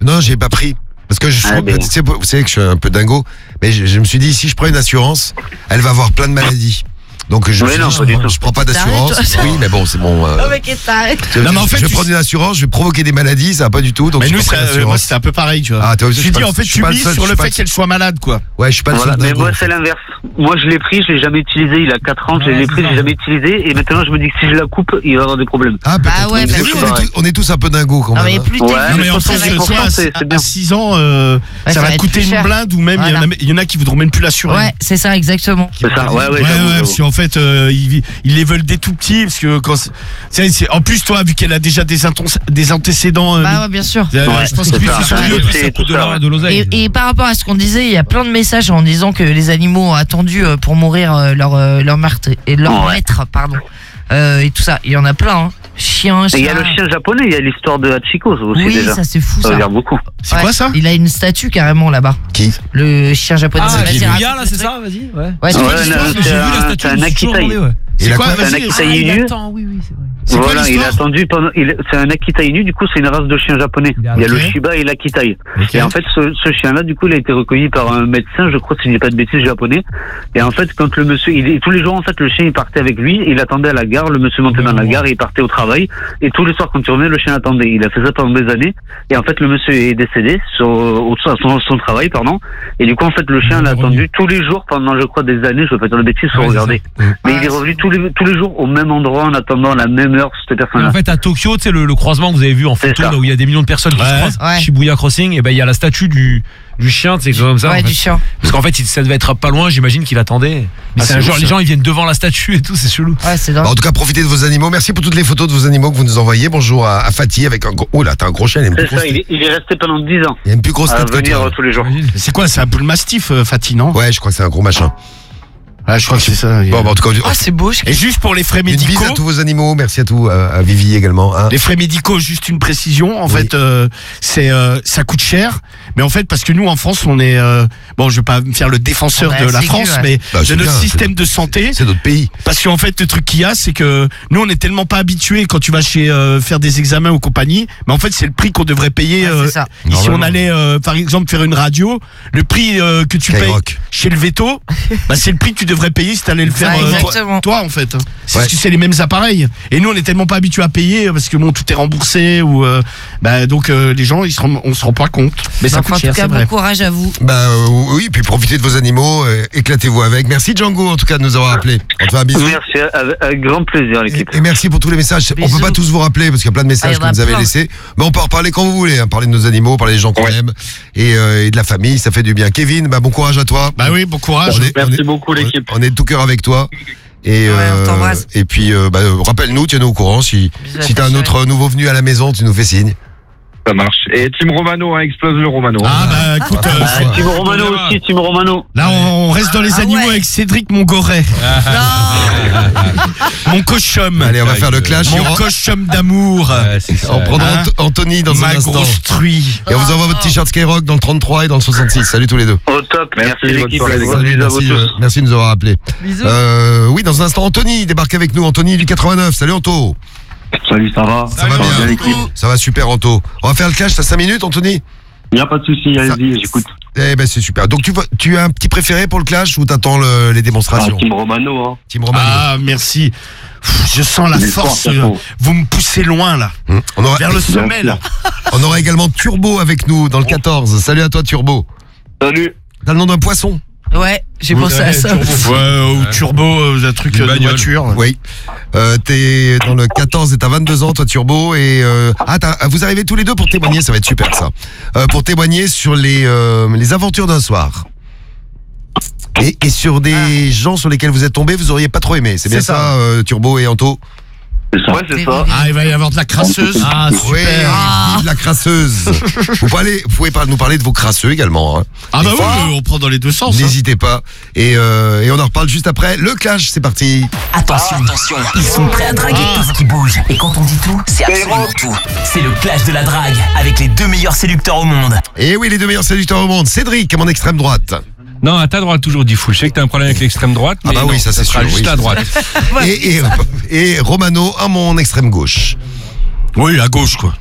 [SPEAKER 1] Non, j'ai pas pris. Parce que je,
[SPEAKER 8] Ah, ben.
[SPEAKER 1] tu sais, vous savez que je suis un peu dingo, mais je, je me suis dit, si je prends une assurance, elle va avoir plein de maladies. Donc je, me
[SPEAKER 8] Mais
[SPEAKER 1] suis
[SPEAKER 8] non,
[SPEAKER 1] dit,
[SPEAKER 8] pas du
[SPEAKER 1] je,
[SPEAKER 8] tout.
[SPEAKER 1] je prends pas d'assurance.
[SPEAKER 3] T'arrêtes, toi.
[SPEAKER 1] Oui, mais bon, c'est bon. euh,
[SPEAKER 3] Oh, mec, t'arrêtes.
[SPEAKER 1] je,
[SPEAKER 4] Non, mais en fait,
[SPEAKER 1] je vais
[SPEAKER 4] tu-
[SPEAKER 1] prendre une assurance, je vais provoquer des maladies, ça va pas du tout. Donc
[SPEAKER 4] Mais
[SPEAKER 1] je
[SPEAKER 4] nous,
[SPEAKER 1] prends
[SPEAKER 4] ça,
[SPEAKER 1] pas
[SPEAKER 4] euh, moi,
[SPEAKER 1] d'assurance.
[SPEAKER 4] c'était un peu pareil, tu vois.
[SPEAKER 1] Ah, toi,
[SPEAKER 4] je
[SPEAKER 1] suis
[SPEAKER 4] dis,
[SPEAKER 1] pas
[SPEAKER 4] en
[SPEAKER 1] le-
[SPEAKER 4] fait,
[SPEAKER 1] je suis
[SPEAKER 4] tu
[SPEAKER 1] pas le
[SPEAKER 4] mises
[SPEAKER 1] seul,
[SPEAKER 4] sur
[SPEAKER 1] je
[SPEAKER 4] le
[SPEAKER 1] suis pas
[SPEAKER 4] fait
[SPEAKER 1] le-
[SPEAKER 4] qu'elle soit malade, quoi.
[SPEAKER 1] Ouais, je suis pas le
[SPEAKER 8] Voilà,
[SPEAKER 1] seul
[SPEAKER 8] mais
[SPEAKER 1] dingo.
[SPEAKER 8] moi c'est l'inverse. Moi je l'ai pris, je l'ai jamais utilisé, il a quatre ans, je
[SPEAKER 2] Ouais,
[SPEAKER 8] l'ai
[SPEAKER 2] c'est
[SPEAKER 8] pris,
[SPEAKER 2] ça.
[SPEAKER 8] j'ai jamais utilisé et maintenant je me dis que si je la coupe, il va y avoir des problèmes.
[SPEAKER 1] Ah, peut-être.
[SPEAKER 3] ouais,
[SPEAKER 1] Vous
[SPEAKER 3] bah
[SPEAKER 1] avez
[SPEAKER 3] oui.
[SPEAKER 1] vu, on, est tous, on est tous un peu dingos quand
[SPEAKER 3] Non,
[SPEAKER 1] même.
[SPEAKER 3] mais
[SPEAKER 1] hein.
[SPEAKER 3] plus t'es
[SPEAKER 8] Ouais,
[SPEAKER 4] Non,
[SPEAKER 3] vieux,
[SPEAKER 4] mais en
[SPEAKER 3] plus
[SPEAKER 4] plus,
[SPEAKER 3] ça va
[SPEAKER 8] pour
[SPEAKER 3] être
[SPEAKER 4] toi,
[SPEAKER 8] cent,
[SPEAKER 4] à,
[SPEAKER 8] c'est- c'est
[SPEAKER 4] à
[SPEAKER 8] bien.
[SPEAKER 4] six ans, euh,
[SPEAKER 3] Ouais,
[SPEAKER 4] ça va
[SPEAKER 3] être
[SPEAKER 4] coûter
[SPEAKER 3] plus
[SPEAKER 4] une
[SPEAKER 3] cher.
[SPEAKER 4] blinde ou même il y en a-
[SPEAKER 3] Voilà.
[SPEAKER 4] il y en a qui voudront même plus l'assurer.
[SPEAKER 3] Ouais, c'est ça, exactement.
[SPEAKER 8] C'est ça, ouais, ouais,
[SPEAKER 4] Ouais,
[SPEAKER 8] j'avoue,
[SPEAKER 4] ouais,
[SPEAKER 8] j'avoue.
[SPEAKER 4] parce qu'en fait, euh, ils, ils les veulent dès tout petits, parce que quand, c'est- c'est- c'est- en plus, toi, vu qu'elle a déjà des, inton- des antécédents, euh,
[SPEAKER 3] Bah ouais, bien sûr.
[SPEAKER 4] euh,
[SPEAKER 8] Ouais,
[SPEAKER 4] je pense
[SPEAKER 8] c'est
[SPEAKER 4] que
[SPEAKER 8] ça.
[SPEAKER 4] c'est
[SPEAKER 8] Ouais,
[SPEAKER 4] mieux.
[SPEAKER 8] c'est-
[SPEAKER 7] Ça coûte de
[SPEAKER 8] tout ça,
[SPEAKER 7] l'or-
[SPEAKER 8] ouais.
[SPEAKER 7] de l'oseille.
[SPEAKER 3] Et, et par rapport à ce qu'on disait, il y a plein de messages en disant que les animaux ont attendu euh, pour mourir euh, leur, euh, leur meurtre et leur
[SPEAKER 8] Ouais.
[SPEAKER 3] maître, pardon. Euh, et tout ça, il y en a plein, hein. Chien,
[SPEAKER 8] Et
[SPEAKER 3] chien.
[SPEAKER 8] il y a le chien japonais, il y a l'histoire de Hachiko aussi
[SPEAKER 3] Oui,
[SPEAKER 8] déjà.
[SPEAKER 3] ça c'est fou
[SPEAKER 8] Ça
[SPEAKER 3] ça.
[SPEAKER 8] regarde beaucoup.
[SPEAKER 4] C'est
[SPEAKER 3] Ouais.
[SPEAKER 4] quoi ça?
[SPEAKER 3] Il a une statue carrément là-bas.
[SPEAKER 1] Qui
[SPEAKER 3] Le chien japonais.
[SPEAKER 7] Ah,
[SPEAKER 3] Vas-y,
[SPEAKER 7] c'est
[SPEAKER 3] raconte
[SPEAKER 7] Shibuya, là,
[SPEAKER 3] le
[SPEAKER 7] c'est
[SPEAKER 3] truc.
[SPEAKER 7] ça, vas-y. Ouais.
[SPEAKER 3] Ouais,
[SPEAKER 8] Ouais,
[SPEAKER 3] c'est
[SPEAKER 8] non,
[SPEAKER 3] quoi l'histoire
[SPEAKER 8] c'est
[SPEAKER 7] J'ai vu
[SPEAKER 8] un-
[SPEAKER 7] la statue,
[SPEAKER 8] c'est un
[SPEAKER 7] je me suis toujours
[SPEAKER 8] Akita
[SPEAKER 7] demandé, ouais.
[SPEAKER 1] Il
[SPEAKER 4] C'est
[SPEAKER 1] a
[SPEAKER 4] quoi,
[SPEAKER 1] quoi
[SPEAKER 8] C'est un
[SPEAKER 4] vas-y,
[SPEAKER 8] Akita
[SPEAKER 7] Ah, il
[SPEAKER 8] Inu.
[SPEAKER 7] attend, oui, oui, c'est vrai.
[SPEAKER 4] C'est quoi
[SPEAKER 8] Voilà, il a
[SPEAKER 4] l'histoire?
[SPEAKER 8] attendu pendant. il- C'est un Akita Inu, du coup, c'est une race de chien japonais.
[SPEAKER 7] Il a-
[SPEAKER 8] Il y a le
[SPEAKER 4] Ok.
[SPEAKER 8] Shiba et l'Akitai.
[SPEAKER 4] Ok.
[SPEAKER 8] Et en fait, ce, ce chien-là, du coup, il a été recueilli par un médecin, je crois, si je dis pas de bêtises, japonais. Et en fait, quand le monsieur, il, tous les jours, en fait, le chien, il partait avec lui, il attendait à la gare, le monsieur montait dans la gare, il partait au travail. Et tous les soirs, quand il revenait, le chien attendait. Il a fait ça pendant des années. Et en fait, le monsieur est décédé sur au- à son, son travail, pardon. Et du coup, en fait, le chien l'a attendu tous les jours pendant, je crois, des années. Je vais pas dire de bêtises, faut
[SPEAKER 7] Ouais, c'est
[SPEAKER 8] regarder. Mais il est revenu tous les, tous les jours au même endroit, en attendant la même heure, cette
[SPEAKER 7] Et
[SPEAKER 8] personne-là.
[SPEAKER 7] en fait, à Tokyo, tu sais, le, le croisement que vous avez vu en
[SPEAKER 8] C'est
[SPEAKER 7] photo,
[SPEAKER 8] ça.
[SPEAKER 7] là où il y a des millions de personnes qui
[SPEAKER 4] Ouais.
[SPEAKER 7] se croisent,
[SPEAKER 3] Ouais.
[SPEAKER 7] Shibuya Crossing, et ben il y a la statue du, du chien, tu sais, comme ça. en
[SPEAKER 3] Ouais,
[SPEAKER 7] fait.
[SPEAKER 3] du chien.
[SPEAKER 7] Parce qu'en fait, il- ça devait être pas loin, j'imagine qu'il attendait. Mais
[SPEAKER 4] Ah,
[SPEAKER 7] c'est
[SPEAKER 4] c'est
[SPEAKER 7] un genre,
[SPEAKER 4] ouf,
[SPEAKER 7] les
[SPEAKER 4] ça.
[SPEAKER 7] gens, ils viennent devant la statue et tout, c'est chelou.
[SPEAKER 3] Ouais, c'est dingue.
[SPEAKER 1] Bah, en tout cas, profitez de vos animaux. Merci pour toutes les photos de vos animaux que vous nous envoyez. Bonjour à, à Fatih avec un gros. Oh là, t'as un gros chien, il a une plus
[SPEAKER 8] C'est
[SPEAKER 1] grosse
[SPEAKER 8] ça, il
[SPEAKER 1] tête.
[SPEAKER 8] est, il est resté pendant dix ans
[SPEAKER 1] Il a une plus grosse
[SPEAKER 8] à
[SPEAKER 1] tête que
[SPEAKER 8] venir
[SPEAKER 1] toi.
[SPEAKER 8] euh, tous les jours.
[SPEAKER 7] J'imagine.
[SPEAKER 4] C'est quoi? C'est un bull mastif, euh, Fatih, non?
[SPEAKER 1] Ouais, je crois que c'est un gros machin.
[SPEAKER 4] Ah, je crois que c'est ça.
[SPEAKER 1] Bon, bah, en tout cas,
[SPEAKER 3] Ah, c'est beau. je-
[SPEAKER 4] Et juste pour les frais
[SPEAKER 1] une bise
[SPEAKER 4] médicaux.
[SPEAKER 1] à tous vos animaux. Merci à tous, à, à Vivi également. Hein.
[SPEAKER 4] Les frais médicaux, juste une précision. En
[SPEAKER 1] Oui.
[SPEAKER 4] fait, euh, c'est euh, ça coûte cher, mais en fait parce que nous en France, on est euh, bon, je vais pas me faire le défenseur
[SPEAKER 3] On est
[SPEAKER 4] de la
[SPEAKER 3] assez
[SPEAKER 4] France,
[SPEAKER 3] aigu, ouais.
[SPEAKER 4] mais
[SPEAKER 1] Bah,
[SPEAKER 4] de
[SPEAKER 1] c'est
[SPEAKER 4] notre
[SPEAKER 1] bien,
[SPEAKER 4] système
[SPEAKER 1] c'est-
[SPEAKER 4] de santé.
[SPEAKER 1] C'est notre pays.
[SPEAKER 4] Parce qu'en fait, le truc qu'il y a, c'est que nous, on est tellement pas habitués quand tu vas chez euh, faire des examens ou compagnie, mais en fait, c'est le prix qu'on devrait payer.
[SPEAKER 3] Ouais,
[SPEAKER 4] euh,
[SPEAKER 3] c'est ça.
[SPEAKER 4] et si on
[SPEAKER 1] Normalement.
[SPEAKER 4] allait, euh, par exemple, faire une radio, le prix euh, que tu payes
[SPEAKER 1] Skyrock.
[SPEAKER 4] chez le veto, bah, c'est le prix que tu devrais payer si t'allais le faire
[SPEAKER 3] Ouais,
[SPEAKER 4] euh, toi,
[SPEAKER 3] exactement.
[SPEAKER 4] toi, en fait. C'est
[SPEAKER 1] Ouais.
[SPEAKER 4] parce que c'est les mêmes appareils. Et nous, on est tellement pas habitués à payer euh, parce que bon, tout est remboursé ou euh, bah, donc euh, les gens, ils se rendent- on se rend pas compte. Mais ça
[SPEAKER 3] Enfin,
[SPEAKER 4] coûte
[SPEAKER 3] en
[SPEAKER 4] cher,
[SPEAKER 3] tout cas,
[SPEAKER 4] c'est
[SPEAKER 3] bon
[SPEAKER 4] vrai.
[SPEAKER 3] courage à vous.
[SPEAKER 1] Bah euh, oui, puis profitez de vos animaux, euh, éclatez-vous avec. Merci Django en tout cas de nous avoir appelés. On te fait un bisou.
[SPEAKER 8] Merci, avec, avec grand plaisir, l'équipe.
[SPEAKER 1] Et, et merci pour tous les messages. On
[SPEAKER 3] Bisous.
[SPEAKER 1] peut pas tous vous rappeler parce qu'il y a plein de
[SPEAKER 3] Ah,
[SPEAKER 1] messages
[SPEAKER 3] il y en
[SPEAKER 1] que
[SPEAKER 3] a
[SPEAKER 1] vous avez
[SPEAKER 3] plein.
[SPEAKER 1] laissés. Mais on peut en reparler quand vous voulez. Hein. Parler de nos animaux, parler des gens qu'on
[SPEAKER 5] Ouais.
[SPEAKER 1] aime et, euh, et de la famille, ça fait du bien. Kevin, bah bon courage à toi.
[SPEAKER 4] Bah oui, bon courage.
[SPEAKER 1] On est- on
[SPEAKER 5] Merci
[SPEAKER 1] est-
[SPEAKER 5] beaucoup, l'équipe.
[SPEAKER 1] On est de tout cœur avec toi. Et,
[SPEAKER 3] Ouais, on t'embrasse.
[SPEAKER 1] et puis, euh, bah, euh, rappelle-nous, tiens-nous au courant. Si,
[SPEAKER 3] Bisous à
[SPEAKER 1] si
[SPEAKER 3] ta
[SPEAKER 1] t'as un
[SPEAKER 3] chérie.
[SPEAKER 1] autre nouveau venu à la maison, tu nous fais signe.
[SPEAKER 5] Ça marche. Et Team Romano, hein, explose le Romano.
[SPEAKER 4] Ah bah écoute, euh,
[SPEAKER 8] Ah, Tim Romano aussi, Tim Romano.
[SPEAKER 4] là on, on reste dans les
[SPEAKER 3] Ah
[SPEAKER 4] animaux
[SPEAKER 3] ouais.
[SPEAKER 4] avec Cédric Mongoret, mon cochum,
[SPEAKER 1] Allez, on va faire le clash.
[SPEAKER 4] mon
[SPEAKER 1] On,
[SPEAKER 4] cochum d'amour,
[SPEAKER 1] on prendra
[SPEAKER 4] Hein
[SPEAKER 1] Ant- Anthony dans un
[SPEAKER 4] ma
[SPEAKER 1] instant.
[SPEAKER 4] grosse truie.
[SPEAKER 1] Et on vous envoie votre t-shirt Skyrock dans le trente-trois et dans le soixante-six. Salut tous les deux.
[SPEAKER 8] Au top, merci,
[SPEAKER 5] Merci, bonne
[SPEAKER 8] l'équipe.
[SPEAKER 5] soirée, les gars.
[SPEAKER 8] Gros bisous à vous
[SPEAKER 1] Merci,
[SPEAKER 8] tous.
[SPEAKER 1] euh, merci de nous avoir appelés.
[SPEAKER 3] Bisous.
[SPEAKER 1] Euh, oui, dans un instant, Anthony débarque avec nous. Anthony du quatre-vingt-neuf. Salut Anto.
[SPEAKER 9] Salut, ça va?
[SPEAKER 1] Ça va bien,
[SPEAKER 9] l'équipe?
[SPEAKER 1] Ça va super Anto. On va faire le clash, t'as cinq minutes Anthony?
[SPEAKER 9] Il n'y a pas de souci, allez-y, j'écoute.
[SPEAKER 1] Eh ben c'est super. Donc tu, vas- tu as un petit préféré pour le clash ou t'attends le- les
[SPEAKER 9] Ah,
[SPEAKER 1] démonstrations?
[SPEAKER 9] Team Romano, hein.
[SPEAKER 1] Team Romano.
[SPEAKER 4] Ah merci. Pff, je sens la
[SPEAKER 9] Les
[SPEAKER 4] force.
[SPEAKER 9] forces,
[SPEAKER 4] euh,
[SPEAKER 9] Pierrot.
[SPEAKER 4] Vous me poussez loin là,
[SPEAKER 1] Hum. On, aura,
[SPEAKER 4] vers le sommet là.
[SPEAKER 1] on aura également Turbo avec nous dans le quatorze. Salut à toi Turbo.
[SPEAKER 5] Salut.
[SPEAKER 1] T'as le nom d'un poisson?
[SPEAKER 3] Ouais, j'ai pensé à ça.
[SPEAKER 4] Ouais, ou turbo, euh, un truc
[SPEAKER 7] Une
[SPEAKER 4] euh, de
[SPEAKER 7] bagnole.
[SPEAKER 4] voiture.
[SPEAKER 1] Oui. Euh, t'es dans le quatorze et t'as vingt-deux ans toi Turbo et euh, ah t'as- vous arrivez tous les deux pour témoigner, ça va être super ça. Euh, pour témoigner sur les euh, les aventures d'un soir. Et, et sur des gens sur lesquels vous êtes tombés, vous auriez pas trop aimé. C'est bien
[SPEAKER 2] C'est
[SPEAKER 1] ça,
[SPEAKER 2] ça.
[SPEAKER 1] euh, Turbo et Anto?
[SPEAKER 5] C'est ça. Ouais, c'est ça.
[SPEAKER 4] Ah, il va y avoir de la crasseuse.
[SPEAKER 2] Ah,
[SPEAKER 1] Oui,
[SPEAKER 2] super.
[SPEAKER 1] vive la crasseuse. vous, pouvez, vous pouvez pas nous parler de vos crasseux également. Hein.
[SPEAKER 4] Ah bah
[SPEAKER 1] Des
[SPEAKER 4] oui,
[SPEAKER 1] fois,
[SPEAKER 4] on prend dans les deux sens. hein.
[SPEAKER 1] n'hésitez pas. Et, euh, et on en reparle juste après. Le clash, c'est parti.
[SPEAKER 10] Attention, attention, ils sont prêts à draguer tout ce qui bouge. Et quand on dit tout, c'est absolument tout. C'est le clash de la drague avec les deux meilleurs séducteurs au monde.
[SPEAKER 1] Et oui, les deux meilleurs séducteurs au monde. Cédric, à mon extrême droite.
[SPEAKER 11] Non, à ta droite toujours dit fou. Je sais que t'as un problème avec l'extrême droite.
[SPEAKER 1] Ah
[SPEAKER 11] mais
[SPEAKER 1] bah oui,
[SPEAKER 11] non,
[SPEAKER 1] ça, c'est
[SPEAKER 11] sera
[SPEAKER 1] sûr,
[SPEAKER 11] juste
[SPEAKER 1] oui,
[SPEAKER 11] à
[SPEAKER 1] c'est
[SPEAKER 11] droite.
[SPEAKER 1] Et, et, et Romano à mon extrême gauche.
[SPEAKER 4] Oui, à gauche quoi.
[SPEAKER 1] Voilà.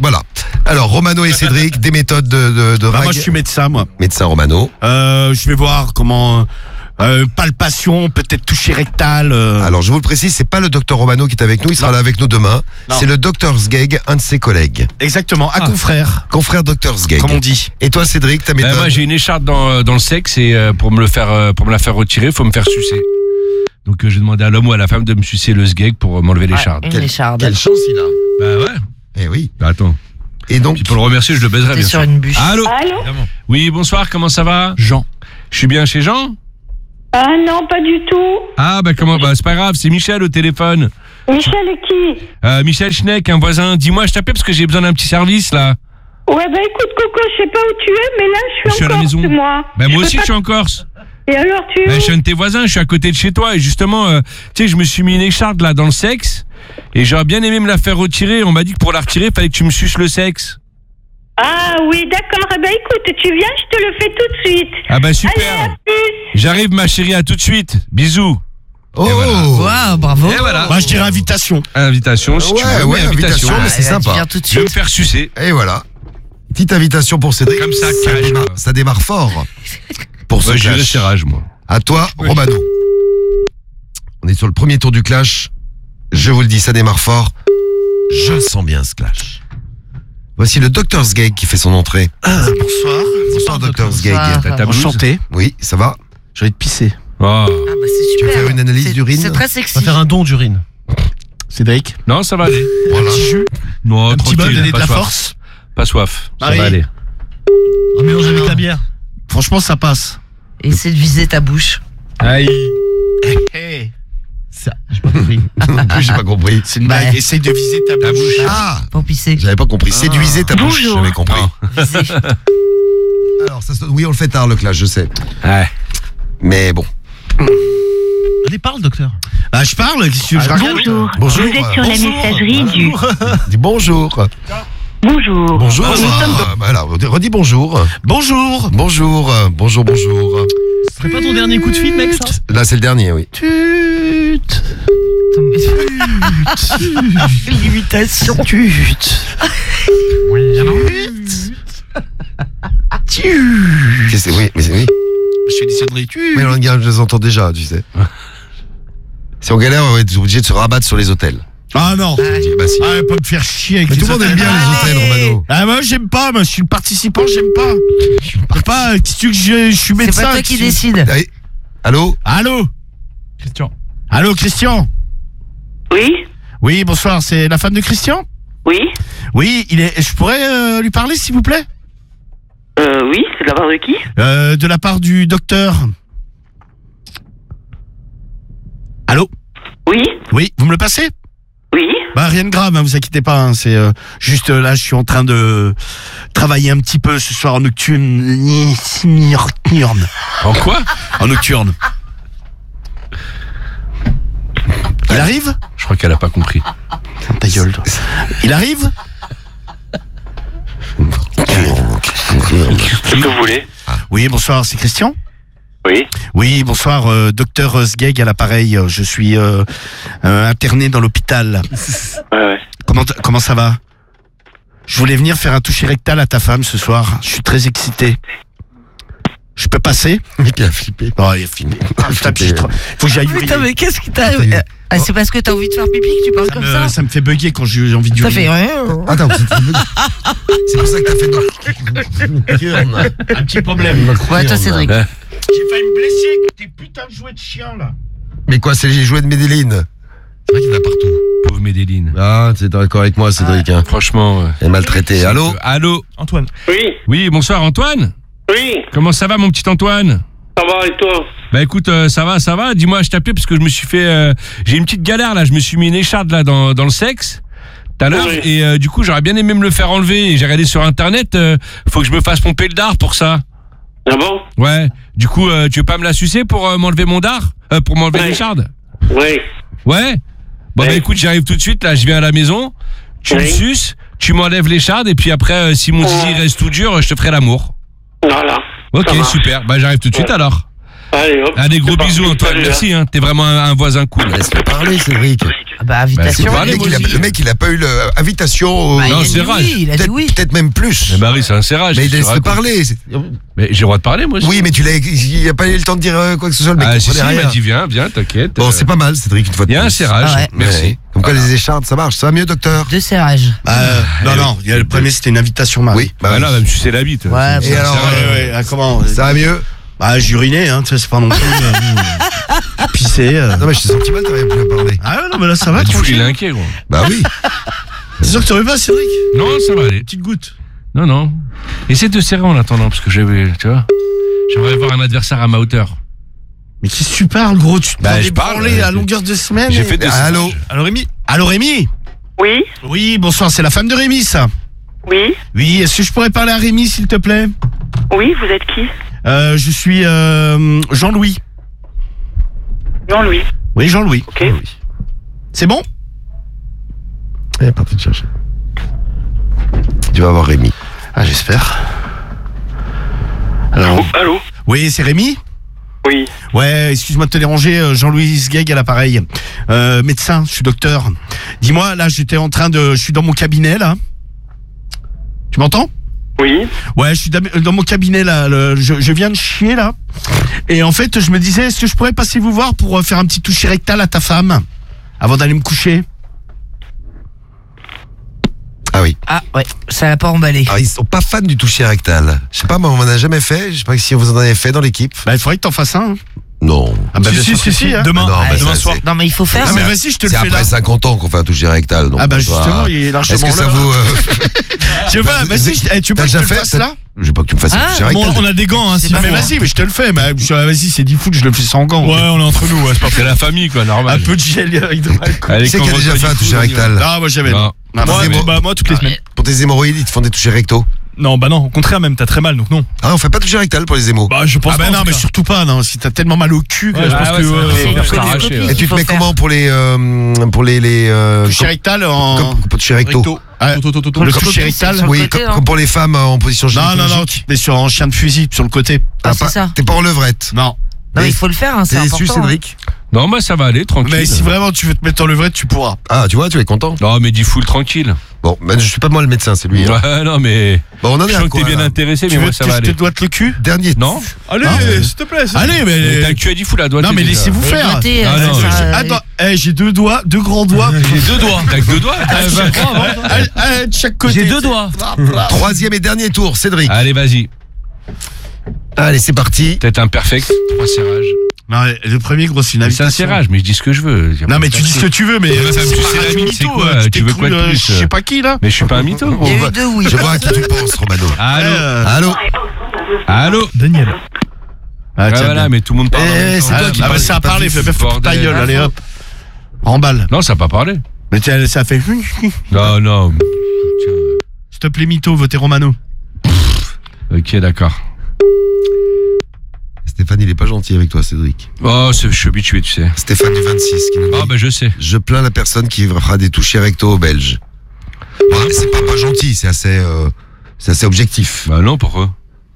[SPEAKER 1] Alors, Romano et Cédric, des méthodes de, de, de
[SPEAKER 4] Bah,
[SPEAKER 1] rag.
[SPEAKER 4] moi, je suis médecin, moi.
[SPEAKER 1] Médecin Romano.
[SPEAKER 4] Euh, je vais voir comment... Euh, palpation, peut-être toucher rectal. Euh...
[SPEAKER 1] Alors, je vous le précise, c'est pas le docteur Romano qui est avec nous, il sera
[SPEAKER 4] Non.
[SPEAKER 1] là avec nous demain.
[SPEAKER 4] Non.
[SPEAKER 1] C'est le docteur Sgeg, un de ses collègues.
[SPEAKER 4] Exactement, à
[SPEAKER 11] Ah.
[SPEAKER 4] confrère,
[SPEAKER 1] Confrère docteur Sgeg.
[SPEAKER 4] comme on dit.
[SPEAKER 1] Et toi, Cédric, ta
[SPEAKER 11] Euh,
[SPEAKER 1] méthode?
[SPEAKER 11] moi, j'ai une écharpe dans, dans le sexe et euh, pour me le faire, euh, pour me la faire retirer, faut me faire sucer. Donc, euh, j'ai demandé à l'homme ou à la femme de me sucer le sgeg pour euh, m'enlever l'écharpe.
[SPEAKER 3] Une
[SPEAKER 1] Quelle-
[SPEAKER 3] écharde.
[SPEAKER 1] Quelle chance il a.
[SPEAKER 11] Bah ouais.
[SPEAKER 1] Eh oui.
[SPEAKER 11] Bah, attends.
[SPEAKER 1] Et donc,
[SPEAKER 11] Puis pour le remercier, je le baiserai
[SPEAKER 3] T'es
[SPEAKER 11] bien
[SPEAKER 3] sur
[SPEAKER 11] sûr.
[SPEAKER 3] une bûche.
[SPEAKER 11] Allô.
[SPEAKER 12] Allô?
[SPEAKER 11] Oui, bonsoir. Comment ça va?
[SPEAKER 2] Jean.
[SPEAKER 11] Je suis bien chez Jean?
[SPEAKER 12] Ah non, pas du tout.
[SPEAKER 11] Ah bah comment? Bah c'est pas grave. C'est Michel au téléphone.
[SPEAKER 12] Michel est qui?
[SPEAKER 11] Euh, Michel Schneck, un voisin. Dis-moi, je t'appelle parce que j'ai besoin d'un petit service là.
[SPEAKER 12] Ouais, bah écoute, Coco, je sais pas où tu es, mais là, je suis
[SPEAKER 11] Je suis
[SPEAKER 12] en
[SPEAKER 11] à la
[SPEAKER 12] Corse,
[SPEAKER 11] maison.
[SPEAKER 12] moi.
[SPEAKER 11] Bah moi
[SPEAKER 12] peux
[SPEAKER 11] aussi,
[SPEAKER 12] pas-
[SPEAKER 11] je suis en Corse.
[SPEAKER 12] Et alors, tu es
[SPEAKER 11] Bah,
[SPEAKER 12] où?
[SPEAKER 11] je suis un de tes voisins, je suis à côté de chez toi et justement, euh, tu sais, je me suis mis une écharde là dans le sexe et j'aurais bien aimé me la faire retirer. On m'a dit que pour la retirer, il fallait que tu me suces le sexe.
[SPEAKER 12] Ah oui, d'accord. Eh ben écoute, tu viens, je te le fais tout de suite.
[SPEAKER 11] Ah bah
[SPEAKER 12] Allez,
[SPEAKER 11] super.
[SPEAKER 12] à plus.
[SPEAKER 11] J'arrive ma chérie, à tout de suite. Bisous.
[SPEAKER 1] oh,
[SPEAKER 3] Waouh, bravo.
[SPEAKER 11] Et voilà.
[SPEAKER 4] Bah, je dirais invitation.
[SPEAKER 11] Invitation, si tu
[SPEAKER 1] Ouais,
[SPEAKER 11] veux.
[SPEAKER 1] ouais,
[SPEAKER 11] mais
[SPEAKER 1] invitation,
[SPEAKER 3] Ah,
[SPEAKER 1] mais c'est
[SPEAKER 3] là, tu
[SPEAKER 1] sympa.
[SPEAKER 3] viens tout de
[SPEAKER 11] Je vais me
[SPEAKER 3] suite.
[SPEAKER 11] faire sucer.
[SPEAKER 1] Et voilà. Petite invitation pour Cédric.
[SPEAKER 11] Comme ça,
[SPEAKER 1] ça
[SPEAKER 11] cash,
[SPEAKER 1] démarre,
[SPEAKER 11] quoi.
[SPEAKER 1] ça démarre fort. Pour ce
[SPEAKER 11] Ouais, je
[SPEAKER 1] clash.
[SPEAKER 11] reste rage, moi.
[SPEAKER 1] À toi,
[SPEAKER 11] Oui.
[SPEAKER 1] Romano. On est sur le premier tour du clash. Je vous le dis, ça démarre fort. Je sens bien ce clash. Voici le docteur Sgeg qui fait son entrée.
[SPEAKER 4] Ah, bonsoir.
[SPEAKER 1] Bonsoir, docteur Sgeg.
[SPEAKER 3] Bonsoir.
[SPEAKER 11] T'as ta blouse?
[SPEAKER 4] Enchanté.
[SPEAKER 1] Oui, ça va?
[SPEAKER 4] J'ai envie de pisser.
[SPEAKER 11] Oh.
[SPEAKER 3] Ah bah c'est
[SPEAKER 1] Tu veux
[SPEAKER 3] super.
[SPEAKER 1] faire une analyse
[SPEAKER 3] C'est-
[SPEAKER 1] d'urine?
[SPEAKER 3] C'est très
[SPEAKER 6] On
[SPEAKER 3] sexy.
[SPEAKER 6] va faire un don d'urine.
[SPEAKER 4] Cédric.
[SPEAKER 11] Non, ça va aller.
[SPEAKER 1] Voilà.
[SPEAKER 11] Non,
[SPEAKER 4] Un petit bol,
[SPEAKER 11] tranquille,
[SPEAKER 4] donner de
[SPEAKER 11] pas
[SPEAKER 4] la
[SPEAKER 11] soif.
[SPEAKER 4] force.
[SPEAKER 11] Pas soif. Ça
[SPEAKER 4] Marie.
[SPEAKER 11] va aller.
[SPEAKER 6] Un mélange avec la bière.
[SPEAKER 4] Franchement, ça passe.
[SPEAKER 3] Essaie de viser ta bouche.
[SPEAKER 11] Aïe.
[SPEAKER 4] Hey.
[SPEAKER 6] Ça, j'ai pas compris.
[SPEAKER 1] J'ai pas compris.
[SPEAKER 4] C'est une
[SPEAKER 3] Ouais.
[SPEAKER 4] blague. Essaye de viser ta
[SPEAKER 11] Ta
[SPEAKER 4] bouche.
[SPEAKER 11] bouche.
[SPEAKER 1] Ah,
[SPEAKER 3] Pour pisser.
[SPEAKER 1] j'avais pas compris. Séduisez ta bouche,
[SPEAKER 12] Bonjour.
[SPEAKER 1] j'avais compris.
[SPEAKER 3] Viser.
[SPEAKER 1] Alors, ça sonne- oui, on le fait tard, le clash, je sais.
[SPEAKER 11] Ouais.
[SPEAKER 1] Mais bon.
[SPEAKER 6] Allez, parle, docteur.
[SPEAKER 4] Ah, je parle. Qu'est-ce que tu veux que je raconte?
[SPEAKER 12] Bonjour.
[SPEAKER 1] Bonjour.
[SPEAKER 12] Vous êtes sur la
[SPEAKER 1] Bonjour.
[SPEAKER 12] messagerie du...
[SPEAKER 1] Dis bonjour.
[SPEAKER 12] Bonjour.
[SPEAKER 1] Bonjour.
[SPEAKER 12] Nous sommes
[SPEAKER 1] Ah, voilà, redis bonjour.
[SPEAKER 4] Bonjour.
[SPEAKER 1] Bonjour. euh, Bonjour, bonjour.
[SPEAKER 6] Ce serait pas ton dernier coup de fil, mec, ça?
[SPEAKER 1] Là, c'est le dernier, oui.
[SPEAKER 4] Tut.
[SPEAKER 3] L'imitation.
[SPEAKER 4] Tut.
[SPEAKER 1] Qu'est-ce que c'est? Oui, mais c'est oui.
[SPEAKER 4] Je fais des sonneries. Tut.
[SPEAKER 1] Mais on- je les entends déjà, tu sais. Si on galère, on va être obligé de se rabattre sur les hôtels.
[SPEAKER 4] Ah non.
[SPEAKER 1] Bah si.
[SPEAKER 4] Ah, pas me faire chier avec
[SPEAKER 1] Mais
[SPEAKER 4] les
[SPEAKER 1] tout le monde aime
[SPEAKER 4] hôtels.
[SPEAKER 1] bien les hôtels, Romano.
[SPEAKER 4] Ah, moi, j'aime pas. Moi, je suis le participant, j'aime pas. J'aime pas. Qu'est-ce que tu veux que je, je suis
[SPEAKER 3] C'est
[SPEAKER 4] médecin.
[SPEAKER 3] pas toi qui
[SPEAKER 4] qu'est-ce que-
[SPEAKER 3] décide.
[SPEAKER 1] Allez. Allô?
[SPEAKER 4] Allô?
[SPEAKER 2] Christian.
[SPEAKER 4] Allô, Christian?
[SPEAKER 12] Oui?
[SPEAKER 4] Oui, bonsoir. C'est la femme de Christian?
[SPEAKER 12] Oui?
[SPEAKER 4] Oui, il est. Je pourrais euh, lui parler, s'il vous plaît?
[SPEAKER 12] Euh, oui, c'est de la part de qui?
[SPEAKER 4] Euh, de la part du docteur. Allô?
[SPEAKER 12] Oui?
[SPEAKER 4] Oui, vous me le passez?
[SPEAKER 12] Oui?
[SPEAKER 4] Bah rien de grave, hein, vous inquiétez pas. Hein, c'est euh, juste euh, là, je suis en train de travailler un petit peu ce soir en nocturne. Nocturne.
[SPEAKER 11] En quoi?
[SPEAKER 4] En nocturne. Il arrive?
[SPEAKER 11] Je crois qu'elle a pas compris.
[SPEAKER 4] Ta gueule. Toi. Il arrive?
[SPEAKER 9] Qu'est-ce que vous voulez?
[SPEAKER 4] Oui, bonsoir, c'est Christian?
[SPEAKER 9] Oui.
[SPEAKER 4] Oui, bonsoir, euh, docteur Sgeg à l'appareil. euh, Je suis euh, euh, interné dans l'hôpital.
[SPEAKER 9] Ouais, ouais.
[SPEAKER 4] Comment, t- comment ça va? Je voulais venir faire un toucher rectal à ta femme ce soir. Je suis très excité. Je peux passer?
[SPEAKER 1] Il a flippé.
[SPEAKER 4] Oh, il a flippé. Ah, putain, puis j'ai trop- faut que j'aille uriner.
[SPEAKER 3] Putain, mais qu'est-ce qui t'a.
[SPEAKER 1] T'as eu-
[SPEAKER 3] Ah, c'est parce que t'as envie de faire pipi que tu parles
[SPEAKER 4] Ça
[SPEAKER 3] comme
[SPEAKER 4] me,
[SPEAKER 3] ça?
[SPEAKER 4] ça me fait bugger quand j'ai envie
[SPEAKER 3] Ça
[SPEAKER 4] d'uriner.
[SPEAKER 3] fait. Ouais.
[SPEAKER 1] Attends, c'est c'est pour ça que t'as fait nocturne.
[SPEAKER 4] Un petit problème.
[SPEAKER 3] Ouais, toi, Cédric.
[SPEAKER 11] Ouais.
[SPEAKER 4] J'ai failli me blesser avec tes putains de jouets de chien là.
[SPEAKER 1] Mais quoi, c'est les jouets de Medellin? C'est vrai qu'il y en a partout.
[SPEAKER 11] Pauvre Medellin.
[SPEAKER 1] Ah, t'es d'accord avec moi, Cédric. Hein.
[SPEAKER 11] Franchement. ouais.
[SPEAKER 1] Elle est maltraitée. Allô?
[SPEAKER 11] Euh, Allô?
[SPEAKER 2] Antoine.
[SPEAKER 9] Oui,
[SPEAKER 11] Oui, bonsoir Antoine.
[SPEAKER 9] oui,
[SPEAKER 11] Comment ça va mon petit Antoine?
[SPEAKER 9] ça va et toi?
[SPEAKER 11] Bah écoute, euh, ça va, ça va. Dis-moi, je t'appelais parce que je me suis fait, euh, j'ai une petite galère là. Je me suis mis une écharde là dans, dans le sexe tout à l'heure
[SPEAKER 9] Oui.
[SPEAKER 11] et euh, du coup j'aurais bien aimé me le faire enlever. Et j'ai regardé sur internet. euh, faut que je me fasse pomper le dard pour ça.
[SPEAKER 9] Ah bon?
[SPEAKER 11] Ouais. Du coup, euh, tu veux pas me la sucer pour euh, m'enlever mon dard, euh, pour m'enlever
[SPEAKER 9] Ouais.
[SPEAKER 11] l'écharde?
[SPEAKER 9] Oui.
[SPEAKER 11] Ouais. Bon
[SPEAKER 9] Ouais.
[SPEAKER 11] bah écoute, j'arrive tout de suite là. Je viens à la maison. Tu me
[SPEAKER 9] Oui.
[SPEAKER 11] suces, tu m'enlèves l'écharde et puis après, euh, si mon zizi
[SPEAKER 9] Ouais.
[SPEAKER 11] reste tout dur, je te ferai l'amour.
[SPEAKER 9] Voilà.
[SPEAKER 11] Ok,
[SPEAKER 9] Ça marche.
[SPEAKER 11] super. Bah j'arrive tout de suite
[SPEAKER 9] Ouais.
[SPEAKER 11] alors.
[SPEAKER 9] Allez, hop.
[SPEAKER 11] Allez, gros
[SPEAKER 9] c'est
[SPEAKER 11] bisous,
[SPEAKER 9] parti.
[SPEAKER 11] Antoine.
[SPEAKER 9] Salut,
[SPEAKER 11] Merci, hein. T'es vraiment un, un voisin cool.
[SPEAKER 1] Laisse-le parler, Cédric.
[SPEAKER 3] Ah bah, invitation.
[SPEAKER 11] Bah,
[SPEAKER 1] le, mec, il a, le mec, il a pas eu l'invitation.
[SPEAKER 3] Bah, il a
[SPEAKER 11] non,
[SPEAKER 3] dit
[SPEAKER 11] c'est rage.
[SPEAKER 3] oui, il a dit
[SPEAKER 1] Peut-être
[SPEAKER 3] oui.
[SPEAKER 1] peut-être même plus.
[SPEAKER 11] Mais Marie, c'est un serrage.
[SPEAKER 1] Mais
[SPEAKER 11] qu'est-ce que tu
[SPEAKER 1] laisse-le
[SPEAKER 11] racontes
[SPEAKER 1] parler. c'est-
[SPEAKER 11] Mais j'ai le droit de parler, moi aussi.
[SPEAKER 1] Oui, mais tu l'as, il a pas eu le temps de dire euh, quoi que ce soit. Le mec
[SPEAKER 11] Ah, si, si,
[SPEAKER 1] comprenait
[SPEAKER 11] il m'a
[SPEAKER 1] rien.
[SPEAKER 11] dit, viens, viens, t'inquiète.
[SPEAKER 1] Bon,
[SPEAKER 11] Euh,
[SPEAKER 1] c'est pas mal, Cédric, une fois de
[SPEAKER 11] Il y a
[SPEAKER 1] plus.
[SPEAKER 11] un serrage.
[SPEAKER 3] Ah ouais.
[SPEAKER 11] Merci.
[SPEAKER 1] Ouais. Comme quoi, les échardes, ça marche. Ça va mieux, docteur?
[SPEAKER 3] Deux serrages.
[SPEAKER 4] Euh, non, non, il y a le premier, c'était une invitation, Marie.
[SPEAKER 1] Oui. Bah,
[SPEAKER 11] Bah
[SPEAKER 1] oui.
[SPEAKER 11] là, elle va me sucer la bite.
[SPEAKER 3] Ouais,
[SPEAKER 11] C'est-
[SPEAKER 1] Et
[SPEAKER 11] c'est un
[SPEAKER 1] alors,
[SPEAKER 11] serrage.
[SPEAKER 4] Ouais, ouais, ah, comment
[SPEAKER 1] Ça va mieux?
[SPEAKER 4] Bah, j'ai uriné, hein, tu sais, c'est pas non plus. euh, pissé. euh.
[SPEAKER 1] Non, mais je t'ai senti mal, t'avais plus à parler.
[SPEAKER 4] Ah ouais, non, mais là, ça va,
[SPEAKER 11] Bah, du coup, il est
[SPEAKER 4] tranquille.
[SPEAKER 11] inquiet, gros.
[SPEAKER 1] Bah oui.
[SPEAKER 4] C'est sûr que tu aurais pas, Cédric?
[SPEAKER 11] Non, ça va aller.
[SPEAKER 4] Petite goutte.
[SPEAKER 11] Non, non. Essaie de te serrer en attendant, parce que j'avais, tu vois, j'aimerais voir un adversaire à ma hauteur.
[SPEAKER 4] Mais qu'est-ce que tu parles, gros? Tu te
[SPEAKER 11] Bah,
[SPEAKER 4] prends
[SPEAKER 11] je
[SPEAKER 4] des
[SPEAKER 11] parle,
[SPEAKER 4] branlées
[SPEAKER 11] euh,
[SPEAKER 4] à longueur de semaine.
[SPEAKER 11] J'ai
[SPEAKER 4] et-
[SPEAKER 11] fait des
[SPEAKER 1] Ah, allô?
[SPEAKER 4] Allô, Rémi? Allô, Rémi?
[SPEAKER 12] Oui,
[SPEAKER 4] Oui, bonsoir, c'est la femme de Rémi, ça.
[SPEAKER 12] oui,
[SPEAKER 4] Oui, est-ce que je pourrais parler à Rémi, s'il te plaît?
[SPEAKER 12] oui, vous êtes qui?
[SPEAKER 4] Euh, je suis euh, Jean-Louis.
[SPEAKER 12] Jean-Louis.
[SPEAKER 4] Oui, Jean-Louis.
[SPEAKER 12] Ok.
[SPEAKER 4] C'est bon?
[SPEAKER 1] Elle est partie te chercher. Tu vas voir Rémi.
[SPEAKER 4] Ah, j'espère. Alors,
[SPEAKER 9] Allô?
[SPEAKER 4] oui, c'est Rémi?
[SPEAKER 9] Oui.
[SPEAKER 4] Ouais, excuse-moi de te déranger, euh, Jean-Louis Guègue à l'appareil. Euh, médecin, je suis docteur. Dis-moi, là, j'étais en train de... Je suis dans mon cabinet, là. Tu m'entends?
[SPEAKER 9] Oui.
[SPEAKER 4] Ouais, je suis dam- dans mon cabinet, là. le- je, je viens de chier, là. Et en fait, je me disais, est-ce que je pourrais passer vous voir pour euh, faire un petit toucher rectal à ta femme avant d'aller me coucher?
[SPEAKER 1] Ah oui.
[SPEAKER 3] Ah ouais, ça l'a pas emballé.
[SPEAKER 1] Alors, ils sont pas fans du toucher rectal. Je sais pas, moi, on en a jamais fait. Je sais pas si vous en avez fait dans l'équipe.
[SPEAKER 4] Bah, il faudrait que t'en fasses un. hein.
[SPEAKER 1] Non.
[SPEAKER 4] Ah bah,
[SPEAKER 2] Si,
[SPEAKER 4] bien
[SPEAKER 2] si,
[SPEAKER 4] sûr
[SPEAKER 2] si,
[SPEAKER 4] que
[SPEAKER 2] si,
[SPEAKER 4] hein.
[SPEAKER 2] demain,
[SPEAKER 1] Non, bah,
[SPEAKER 2] demain
[SPEAKER 1] ça,
[SPEAKER 2] soir.
[SPEAKER 1] c'est-
[SPEAKER 3] Non mais il faut faire.
[SPEAKER 4] Ah, mais
[SPEAKER 3] ça.
[SPEAKER 4] vas-y, je te le
[SPEAKER 1] C'est
[SPEAKER 4] fais
[SPEAKER 1] après
[SPEAKER 4] là.
[SPEAKER 1] cinquante ans qu'on fait un toucher rectal. Donc
[SPEAKER 4] Ah bah,
[SPEAKER 1] on va-
[SPEAKER 4] justement, il est largement
[SPEAKER 1] Est-ce que ça
[SPEAKER 4] l'heure.
[SPEAKER 1] vaut... euh,
[SPEAKER 4] Je sais pas, vas-y, je- eh, tu veux
[SPEAKER 1] T'as
[SPEAKER 4] pas que je
[SPEAKER 1] déjà
[SPEAKER 4] te le
[SPEAKER 1] fait
[SPEAKER 4] fasse
[SPEAKER 1] t'as-
[SPEAKER 4] là?
[SPEAKER 1] Je veux pas que tu me fasses un
[SPEAKER 3] Ah,
[SPEAKER 1] toucher rectal.
[SPEAKER 2] Bon, on a des gants, hein,
[SPEAKER 3] C'est
[SPEAKER 2] si
[SPEAKER 3] pas
[SPEAKER 4] Mais
[SPEAKER 2] faut.
[SPEAKER 4] vas-y, mais je te le fais. Mais je- vas-y, c'est dix foot, je le fais sans gants.
[SPEAKER 2] Ouais, on est entre nous, ouais, c'est pas
[SPEAKER 11] C'est la famille, quoi,
[SPEAKER 4] Un
[SPEAKER 11] normal.
[SPEAKER 4] peu de gel euh, hydroalcoolique.
[SPEAKER 11] Allez,
[SPEAKER 1] Qui c'est qui a
[SPEAKER 11] quand on
[SPEAKER 1] déjà
[SPEAKER 11] va
[SPEAKER 1] fait
[SPEAKER 11] pas
[SPEAKER 1] un
[SPEAKER 11] du
[SPEAKER 1] toucher
[SPEAKER 11] foot, on y va.
[SPEAKER 1] rectal?
[SPEAKER 4] Ah, moi j'avais.
[SPEAKER 11] Non.
[SPEAKER 4] Non,
[SPEAKER 2] Moi,
[SPEAKER 1] c'est bon.
[SPEAKER 2] bah, moi, toutes les semaines.
[SPEAKER 1] Pour tes hémorroïdes, ils te font des touchés rectaux.
[SPEAKER 2] Non, bah non, au contraire, même, t'as très mal, donc non.
[SPEAKER 1] Ah, on fait pas de toucher rectal pour les hémos.
[SPEAKER 2] Bah, je pense
[SPEAKER 4] Ah bah
[SPEAKER 2] pas, en
[SPEAKER 4] non,
[SPEAKER 2] tout
[SPEAKER 4] mais
[SPEAKER 2] cas.
[SPEAKER 4] surtout pas, non. Si t'as tellement mal au cul.
[SPEAKER 2] Ouais, je pense
[SPEAKER 11] Ah
[SPEAKER 2] que.
[SPEAKER 11] ouais,
[SPEAKER 2] euh,
[SPEAKER 11] ça
[SPEAKER 3] C'est
[SPEAKER 11] va
[SPEAKER 3] une
[SPEAKER 11] faire
[SPEAKER 3] coloscopie
[SPEAKER 11] arracher, ouais.
[SPEAKER 1] Et tu
[SPEAKER 3] qu'il
[SPEAKER 1] te
[SPEAKER 3] faut
[SPEAKER 1] mets
[SPEAKER 3] faire.
[SPEAKER 1] comment pour les euh, pour les les euh,
[SPEAKER 4] Toucher rectal en.
[SPEAKER 1] comme- comme toucher recto?
[SPEAKER 4] recto. Ah,
[SPEAKER 2] Toto, toto, toto.
[SPEAKER 4] Le
[SPEAKER 3] Coloscopie,
[SPEAKER 4] toucher
[SPEAKER 3] c'est
[SPEAKER 4] rectal.
[SPEAKER 3] sur le
[SPEAKER 1] Oui,
[SPEAKER 3] côté,
[SPEAKER 1] comme,
[SPEAKER 3] hein.
[SPEAKER 1] comme pour les femmes euh, en position
[SPEAKER 4] Non, non, non,
[SPEAKER 1] gynécologique.
[SPEAKER 4] tu mets sur en chien de fusil, sur le côté.
[SPEAKER 3] Ah,
[SPEAKER 1] Ah,
[SPEAKER 3] c'est
[SPEAKER 1] pas-
[SPEAKER 3] ça.
[SPEAKER 1] T'es pas en levrette.
[SPEAKER 4] Non.
[SPEAKER 3] Non, il faut le faire, hein, c'est
[SPEAKER 1] T'es déçu,
[SPEAKER 3] important.
[SPEAKER 1] Cédric?
[SPEAKER 11] Non, moi, ça va aller, tranquille.
[SPEAKER 4] Mais si vraiment tu veux te mettre en levrette, tu pourras.
[SPEAKER 1] Ah, tu vois, tu es content.
[SPEAKER 11] Non, mais dis full tranquille.
[SPEAKER 1] Bon, ben, je suis pas moi le médecin, c'est lui. hein.
[SPEAKER 11] Ouais, non, mais.
[SPEAKER 1] Bon, on en est
[SPEAKER 11] Je
[SPEAKER 1] à
[SPEAKER 11] sens que
[SPEAKER 1] quoi,
[SPEAKER 11] t'es bien
[SPEAKER 1] là
[SPEAKER 11] intéressé, mais
[SPEAKER 4] Tu veux
[SPEAKER 11] moi,
[SPEAKER 4] que
[SPEAKER 11] ça va
[SPEAKER 4] je te
[SPEAKER 11] aller.
[SPEAKER 4] doite le cul?
[SPEAKER 1] Dernier.
[SPEAKER 11] Non?
[SPEAKER 2] Allez,
[SPEAKER 4] Non.
[SPEAKER 2] s'il te plaît.
[SPEAKER 4] Allez,
[SPEAKER 11] Mais
[SPEAKER 4] mais.
[SPEAKER 11] t'as le cul à dix fous, la doigt.
[SPEAKER 4] Non, mais laissez-vous
[SPEAKER 3] Et
[SPEAKER 4] faire.
[SPEAKER 3] doigté,
[SPEAKER 11] Ah,
[SPEAKER 3] euh,
[SPEAKER 11] non,
[SPEAKER 3] ça,
[SPEAKER 11] je-
[SPEAKER 3] euh,
[SPEAKER 4] Attends, eh, j'ai deux doigts, deux grands doigts.
[SPEAKER 11] J'ai deux doigts. T'as que deux doigts?
[SPEAKER 4] Ah, chaque- ah, ah, de chaque côté.
[SPEAKER 2] J'ai deux doigts.
[SPEAKER 1] Troisième et dernier tour, Cédric.
[SPEAKER 11] Allez, vas-y.
[SPEAKER 1] Allez, c'est parti.
[SPEAKER 11] Peut-être un perfect. Trois serrages.
[SPEAKER 4] Non, le premier, gros, c'est une
[SPEAKER 11] Mais c'est un
[SPEAKER 4] invitation.
[SPEAKER 11] serrage, mais je dis ce que je veux.
[SPEAKER 4] Non, mais tu dis ce que tu veux, mais.
[SPEAKER 11] Ouais, ça me
[SPEAKER 4] c'est
[SPEAKER 11] sucer
[SPEAKER 4] pas
[SPEAKER 11] la
[SPEAKER 4] un
[SPEAKER 11] bite, c'est
[SPEAKER 4] mytho,
[SPEAKER 11] quoi
[SPEAKER 4] euh,
[SPEAKER 11] Tu veux quoi de
[SPEAKER 4] t'écoules, euh,
[SPEAKER 11] plus
[SPEAKER 4] Je sais pas qui, là.
[SPEAKER 11] Mais je suis pas un mytho, gros.
[SPEAKER 3] Il y a eu deux oui.
[SPEAKER 1] Je vois à qui tu penses, Romano.
[SPEAKER 11] Allô?
[SPEAKER 4] Euh,
[SPEAKER 1] Allô?
[SPEAKER 11] Allô?
[SPEAKER 2] Daniel.
[SPEAKER 4] Ah,
[SPEAKER 11] Ah,
[SPEAKER 4] tiens,
[SPEAKER 11] voilà,
[SPEAKER 4] bien.
[SPEAKER 11] mais tout le monde parle. en
[SPEAKER 1] Eh,
[SPEAKER 11] même temps.
[SPEAKER 1] c'est toi
[SPEAKER 4] Ah,
[SPEAKER 1] qui
[SPEAKER 4] bah,
[SPEAKER 1] parles,
[SPEAKER 4] ça a
[SPEAKER 1] c'est pas
[SPEAKER 4] parlé,
[SPEAKER 1] plus
[SPEAKER 4] fais fais foutre ta
[SPEAKER 11] bordel.
[SPEAKER 4] gueule, allez hop. Remballe.
[SPEAKER 11] Non, ça a pas parlé.
[SPEAKER 4] Mais tiens, ça fait.
[SPEAKER 11] Non, non.
[SPEAKER 4] S'il te plaît, mytho, votez Romano.
[SPEAKER 11] Ok, d'accord.
[SPEAKER 1] Stéphane, il est pas gentil avec toi, Cédric.
[SPEAKER 11] Oh, c'est- je suis habitué, tu sais.
[SPEAKER 1] Stéphane du vingt-six qui nous dit
[SPEAKER 11] Ah, bah, je sais.
[SPEAKER 1] je plains la personne qui fera des touchés rectaux aux Belges. Bon, c'est pas pas gentil, c'est assez euh, c'est assez objectif.
[SPEAKER 11] Bah, non, pourquoi?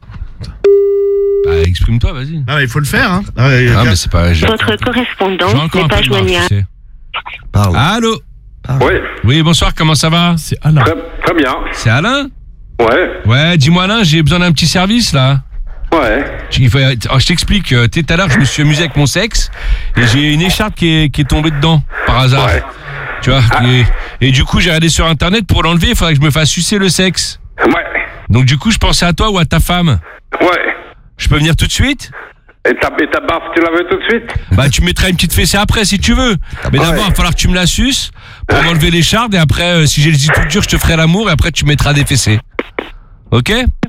[SPEAKER 11] Bah, exprime-toi, vas-y.
[SPEAKER 4] Non, mais il faut le faire, hein. Ah, ouais,
[SPEAKER 11] Ah,
[SPEAKER 4] bien.
[SPEAKER 11] mais c'est pas. J'ai
[SPEAKER 12] Votre
[SPEAKER 11] j'ai
[SPEAKER 12] correspondant
[SPEAKER 11] encore
[SPEAKER 12] n'est
[SPEAKER 11] un
[SPEAKER 12] pas
[SPEAKER 11] peu de marge,
[SPEAKER 12] joignable.
[SPEAKER 11] tu sais.
[SPEAKER 1] Parle.
[SPEAKER 11] Allô?
[SPEAKER 9] Ouais,
[SPEAKER 11] Oui, bonsoir, comment ça va?
[SPEAKER 2] C'est Alain.
[SPEAKER 9] très, très bien.
[SPEAKER 11] C'est Alain?
[SPEAKER 9] Ouais,
[SPEAKER 11] Ouais, dis-moi Alain, j'ai besoin d'un petit service là.
[SPEAKER 9] ouais.
[SPEAKER 11] Tu- il faut- oh, je t'explique, euh, tout à l'heure je me suis amusé avec mon sexe et j'ai une écharpe qui est, qui est tombée dedans par hasard.
[SPEAKER 9] Ouais.
[SPEAKER 11] Tu vois, et, et du coup j'ai regardé sur internet pour l'enlever, il faudrait que je me fasse sucer le sexe.
[SPEAKER 9] Ouais,
[SPEAKER 11] Donc du coup je pensais à toi ou à ta femme.
[SPEAKER 9] ouais.
[SPEAKER 11] Je peux venir tout de suite?
[SPEAKER 9] Et ta, et ta baffe, tu la veux tout de suite?
[SPEAKER 11] Bah tu mettras une petite fessée après si tu veux. Mais
[SPEAKER 9] Ouais.
[SPEAKER 11] d'abord il va falloir que tu me la suces pour m'enlever l'écharpe et après euh, si j'ai les yeux tout durs je te ferai l'amour et après tu mettras des fessées. Ok?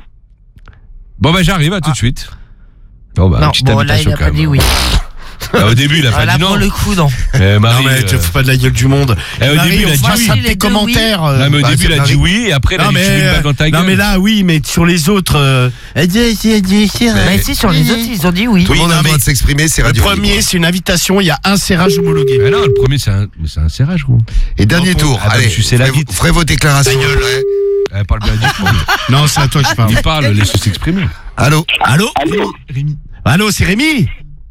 [SPEAKER 11] Bon bah j'arrive, à tout de suite. Bon bah
[SPEAKER 3] Non,
[SPEAKER 11] petite
[SPEAKER 3] bon, là, il
[SPEAKER 11] invitation
[SPEAKER 3] a
[SPEAKER 11] quand
[SPEAKER 3] pas
[SPEAKER 11] même.
[SPEAKER 3] dit oui.
[SPEAKER 11] Ah, au début il a
[SPEAKER 3] Ah,
[SPEAKER 11] pas
[SPEAKER 3] là,
[SPEAKER 11] dit non.
[SPEAKER 3] pour le coup, non.
[SPEAKER 11] Eh, Marie,
[SPEAKER 4] Non, mais te
[SPEAKER 11] euh,
[SPEAKER 4] fous pas de la gueule du monde.
[SPEAKER 11] Eh, au
[SPEAKER 4] Marie,
[SPEAKER 11] début, il a
[SPEAKER 4] on
[SPEAKER 11] dit
[SPEAKER 4] fera
[SPEAKER 11] oui.
[SPEAKER 4] ça
[SPEAKER 3] Les
[SPEAKER 4] tes
[SPEAKER 3] deux
[SPEAKER 4] commentaires. euh,
[SPEAKER 11] Non, mais au
[SPEAKER 1] Bah,
[SPEAKER 11] début,
[SPEAKER 1] c'est
[SPEAKER 11] il a
[SPEAKER 1] Marie.
[SPEAKER 11] dit oui, et après, il a
[SPEAKER 4] Non
[SPEAKER 11] dit tu
[SPEAKER 4] mais,
[SPEAKER 11] mets une
[SPEAKER 4] euh,
[SPEAKER 11] balle dans ta gueule.
[SPEAKER 4] non mais là oui, mais sur les autres. euh,
[SPEAKER 3] Mais si, sur les autres, ils ont dit oui.
[SPEAKER 1] Tout le
[SPEAKER 4] Oui,
[SPEAKER 1] monde a
[SPEAKER 4] non,
[SPEAKER 1] le droit
[SPEAKER 4] mais
[SPEAKER 1] de s'exprimer, c'est
[SPEAKER 4] Le
[SPEAKER 1] radio.
[SPEAKER 4] premier,
[SPEAKER 1] libre.
[SPEAKER 4] c'est une invitation. Il y a un serrage homologué.
[SPEAKER 11] Mais non, le premier, c'est un, mais c'est un serrage, gros.
[SPEAKER 1] Et dernier
[SPEAKER 11] Non,
[SPEAKER 1] tour,
[SPEAKER 11] ah, bah,
[SPEAKER 1] allez,
[SPEAKER 11] tu sais la
[SPEAKER 1] ferez,
[SPEAKER 11] bite.
[SPEAKER 1] ferez vos déclarations. Ouais.
[SPEAKER 11] Eh, parle bien du coup.
[SPEAKER 4] Non, c'est à toi que je parle.
[SPEAKER 11] Il parle, laisse-le s'exprimer.
[SPEAKER 1] Allô?
[SPEAKER 4] Allô Rémi. Allô, c'est Rémi.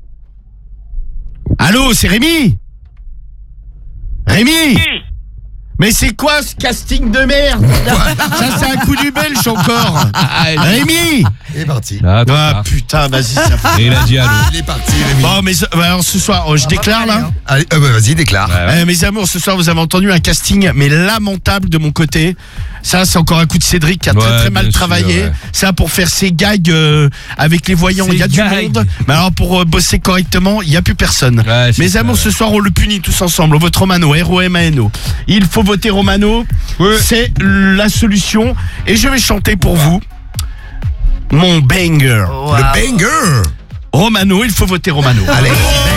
[SPEAKER 4] Allô, c'est Rémi? Rémi? Mais c'est quoi ce casting de merde? Ça, c'est un coup du belge encore. Rémi?
[SPEAKER 1] Il est parti.
[SPEAKER 11] Ah,
[SPEAKER 4] Ah putain, vas-y, ça fait.
[SPEAKER 11] Et il a dit allô.
[SPEAKER 1] Il est parti, Rémi.
[SPEAKER 4] Bon, mais bah, alors ce soir, oh, je déclare là.
[SPEAKER 1] Allez, euh, bah, vas-y, déclare.
[SPEAKER 4] Eh, mes amours, ce soir, vous avez entendu un casting, mais lamentable de mon côté. Ça, c'est encore un coup de Cédric qui a
[SPEAKER 11] Ouais,
[SPEAKER 4] très très mal
[SPEAKER 11] bien sûr,
[SPEAKER 4] travaillé.
[SPEAKER 11] ouais.
[SPEAKER 4] Ça, pour faire ses gags euh, avec les voyants, il y a du
[SPEAKER 7] gags.
[SPEAKER 4] monde. Mais alors, pour euh, bosser correctement, il n'y a plus personne.
[SPEAKER 11] Ouais, c'est
[SPEAKER 4] Mes
[SPEAKER 11] ça,
[SPEAKER 4] amours,
[SPEAKER 11] ouais.
[SPEAKER 4] ce soir, on le punit tous ensemble. On vote Romano, R O M A N O. Il faut voter Romano. C'est la solution. Et je vais chanter pour vous mon banger.
[SPEAKER 1] Le banger.
[SPEAKER 4] Romano, il faut voter Romano.
[SPEAKER 1] Allez.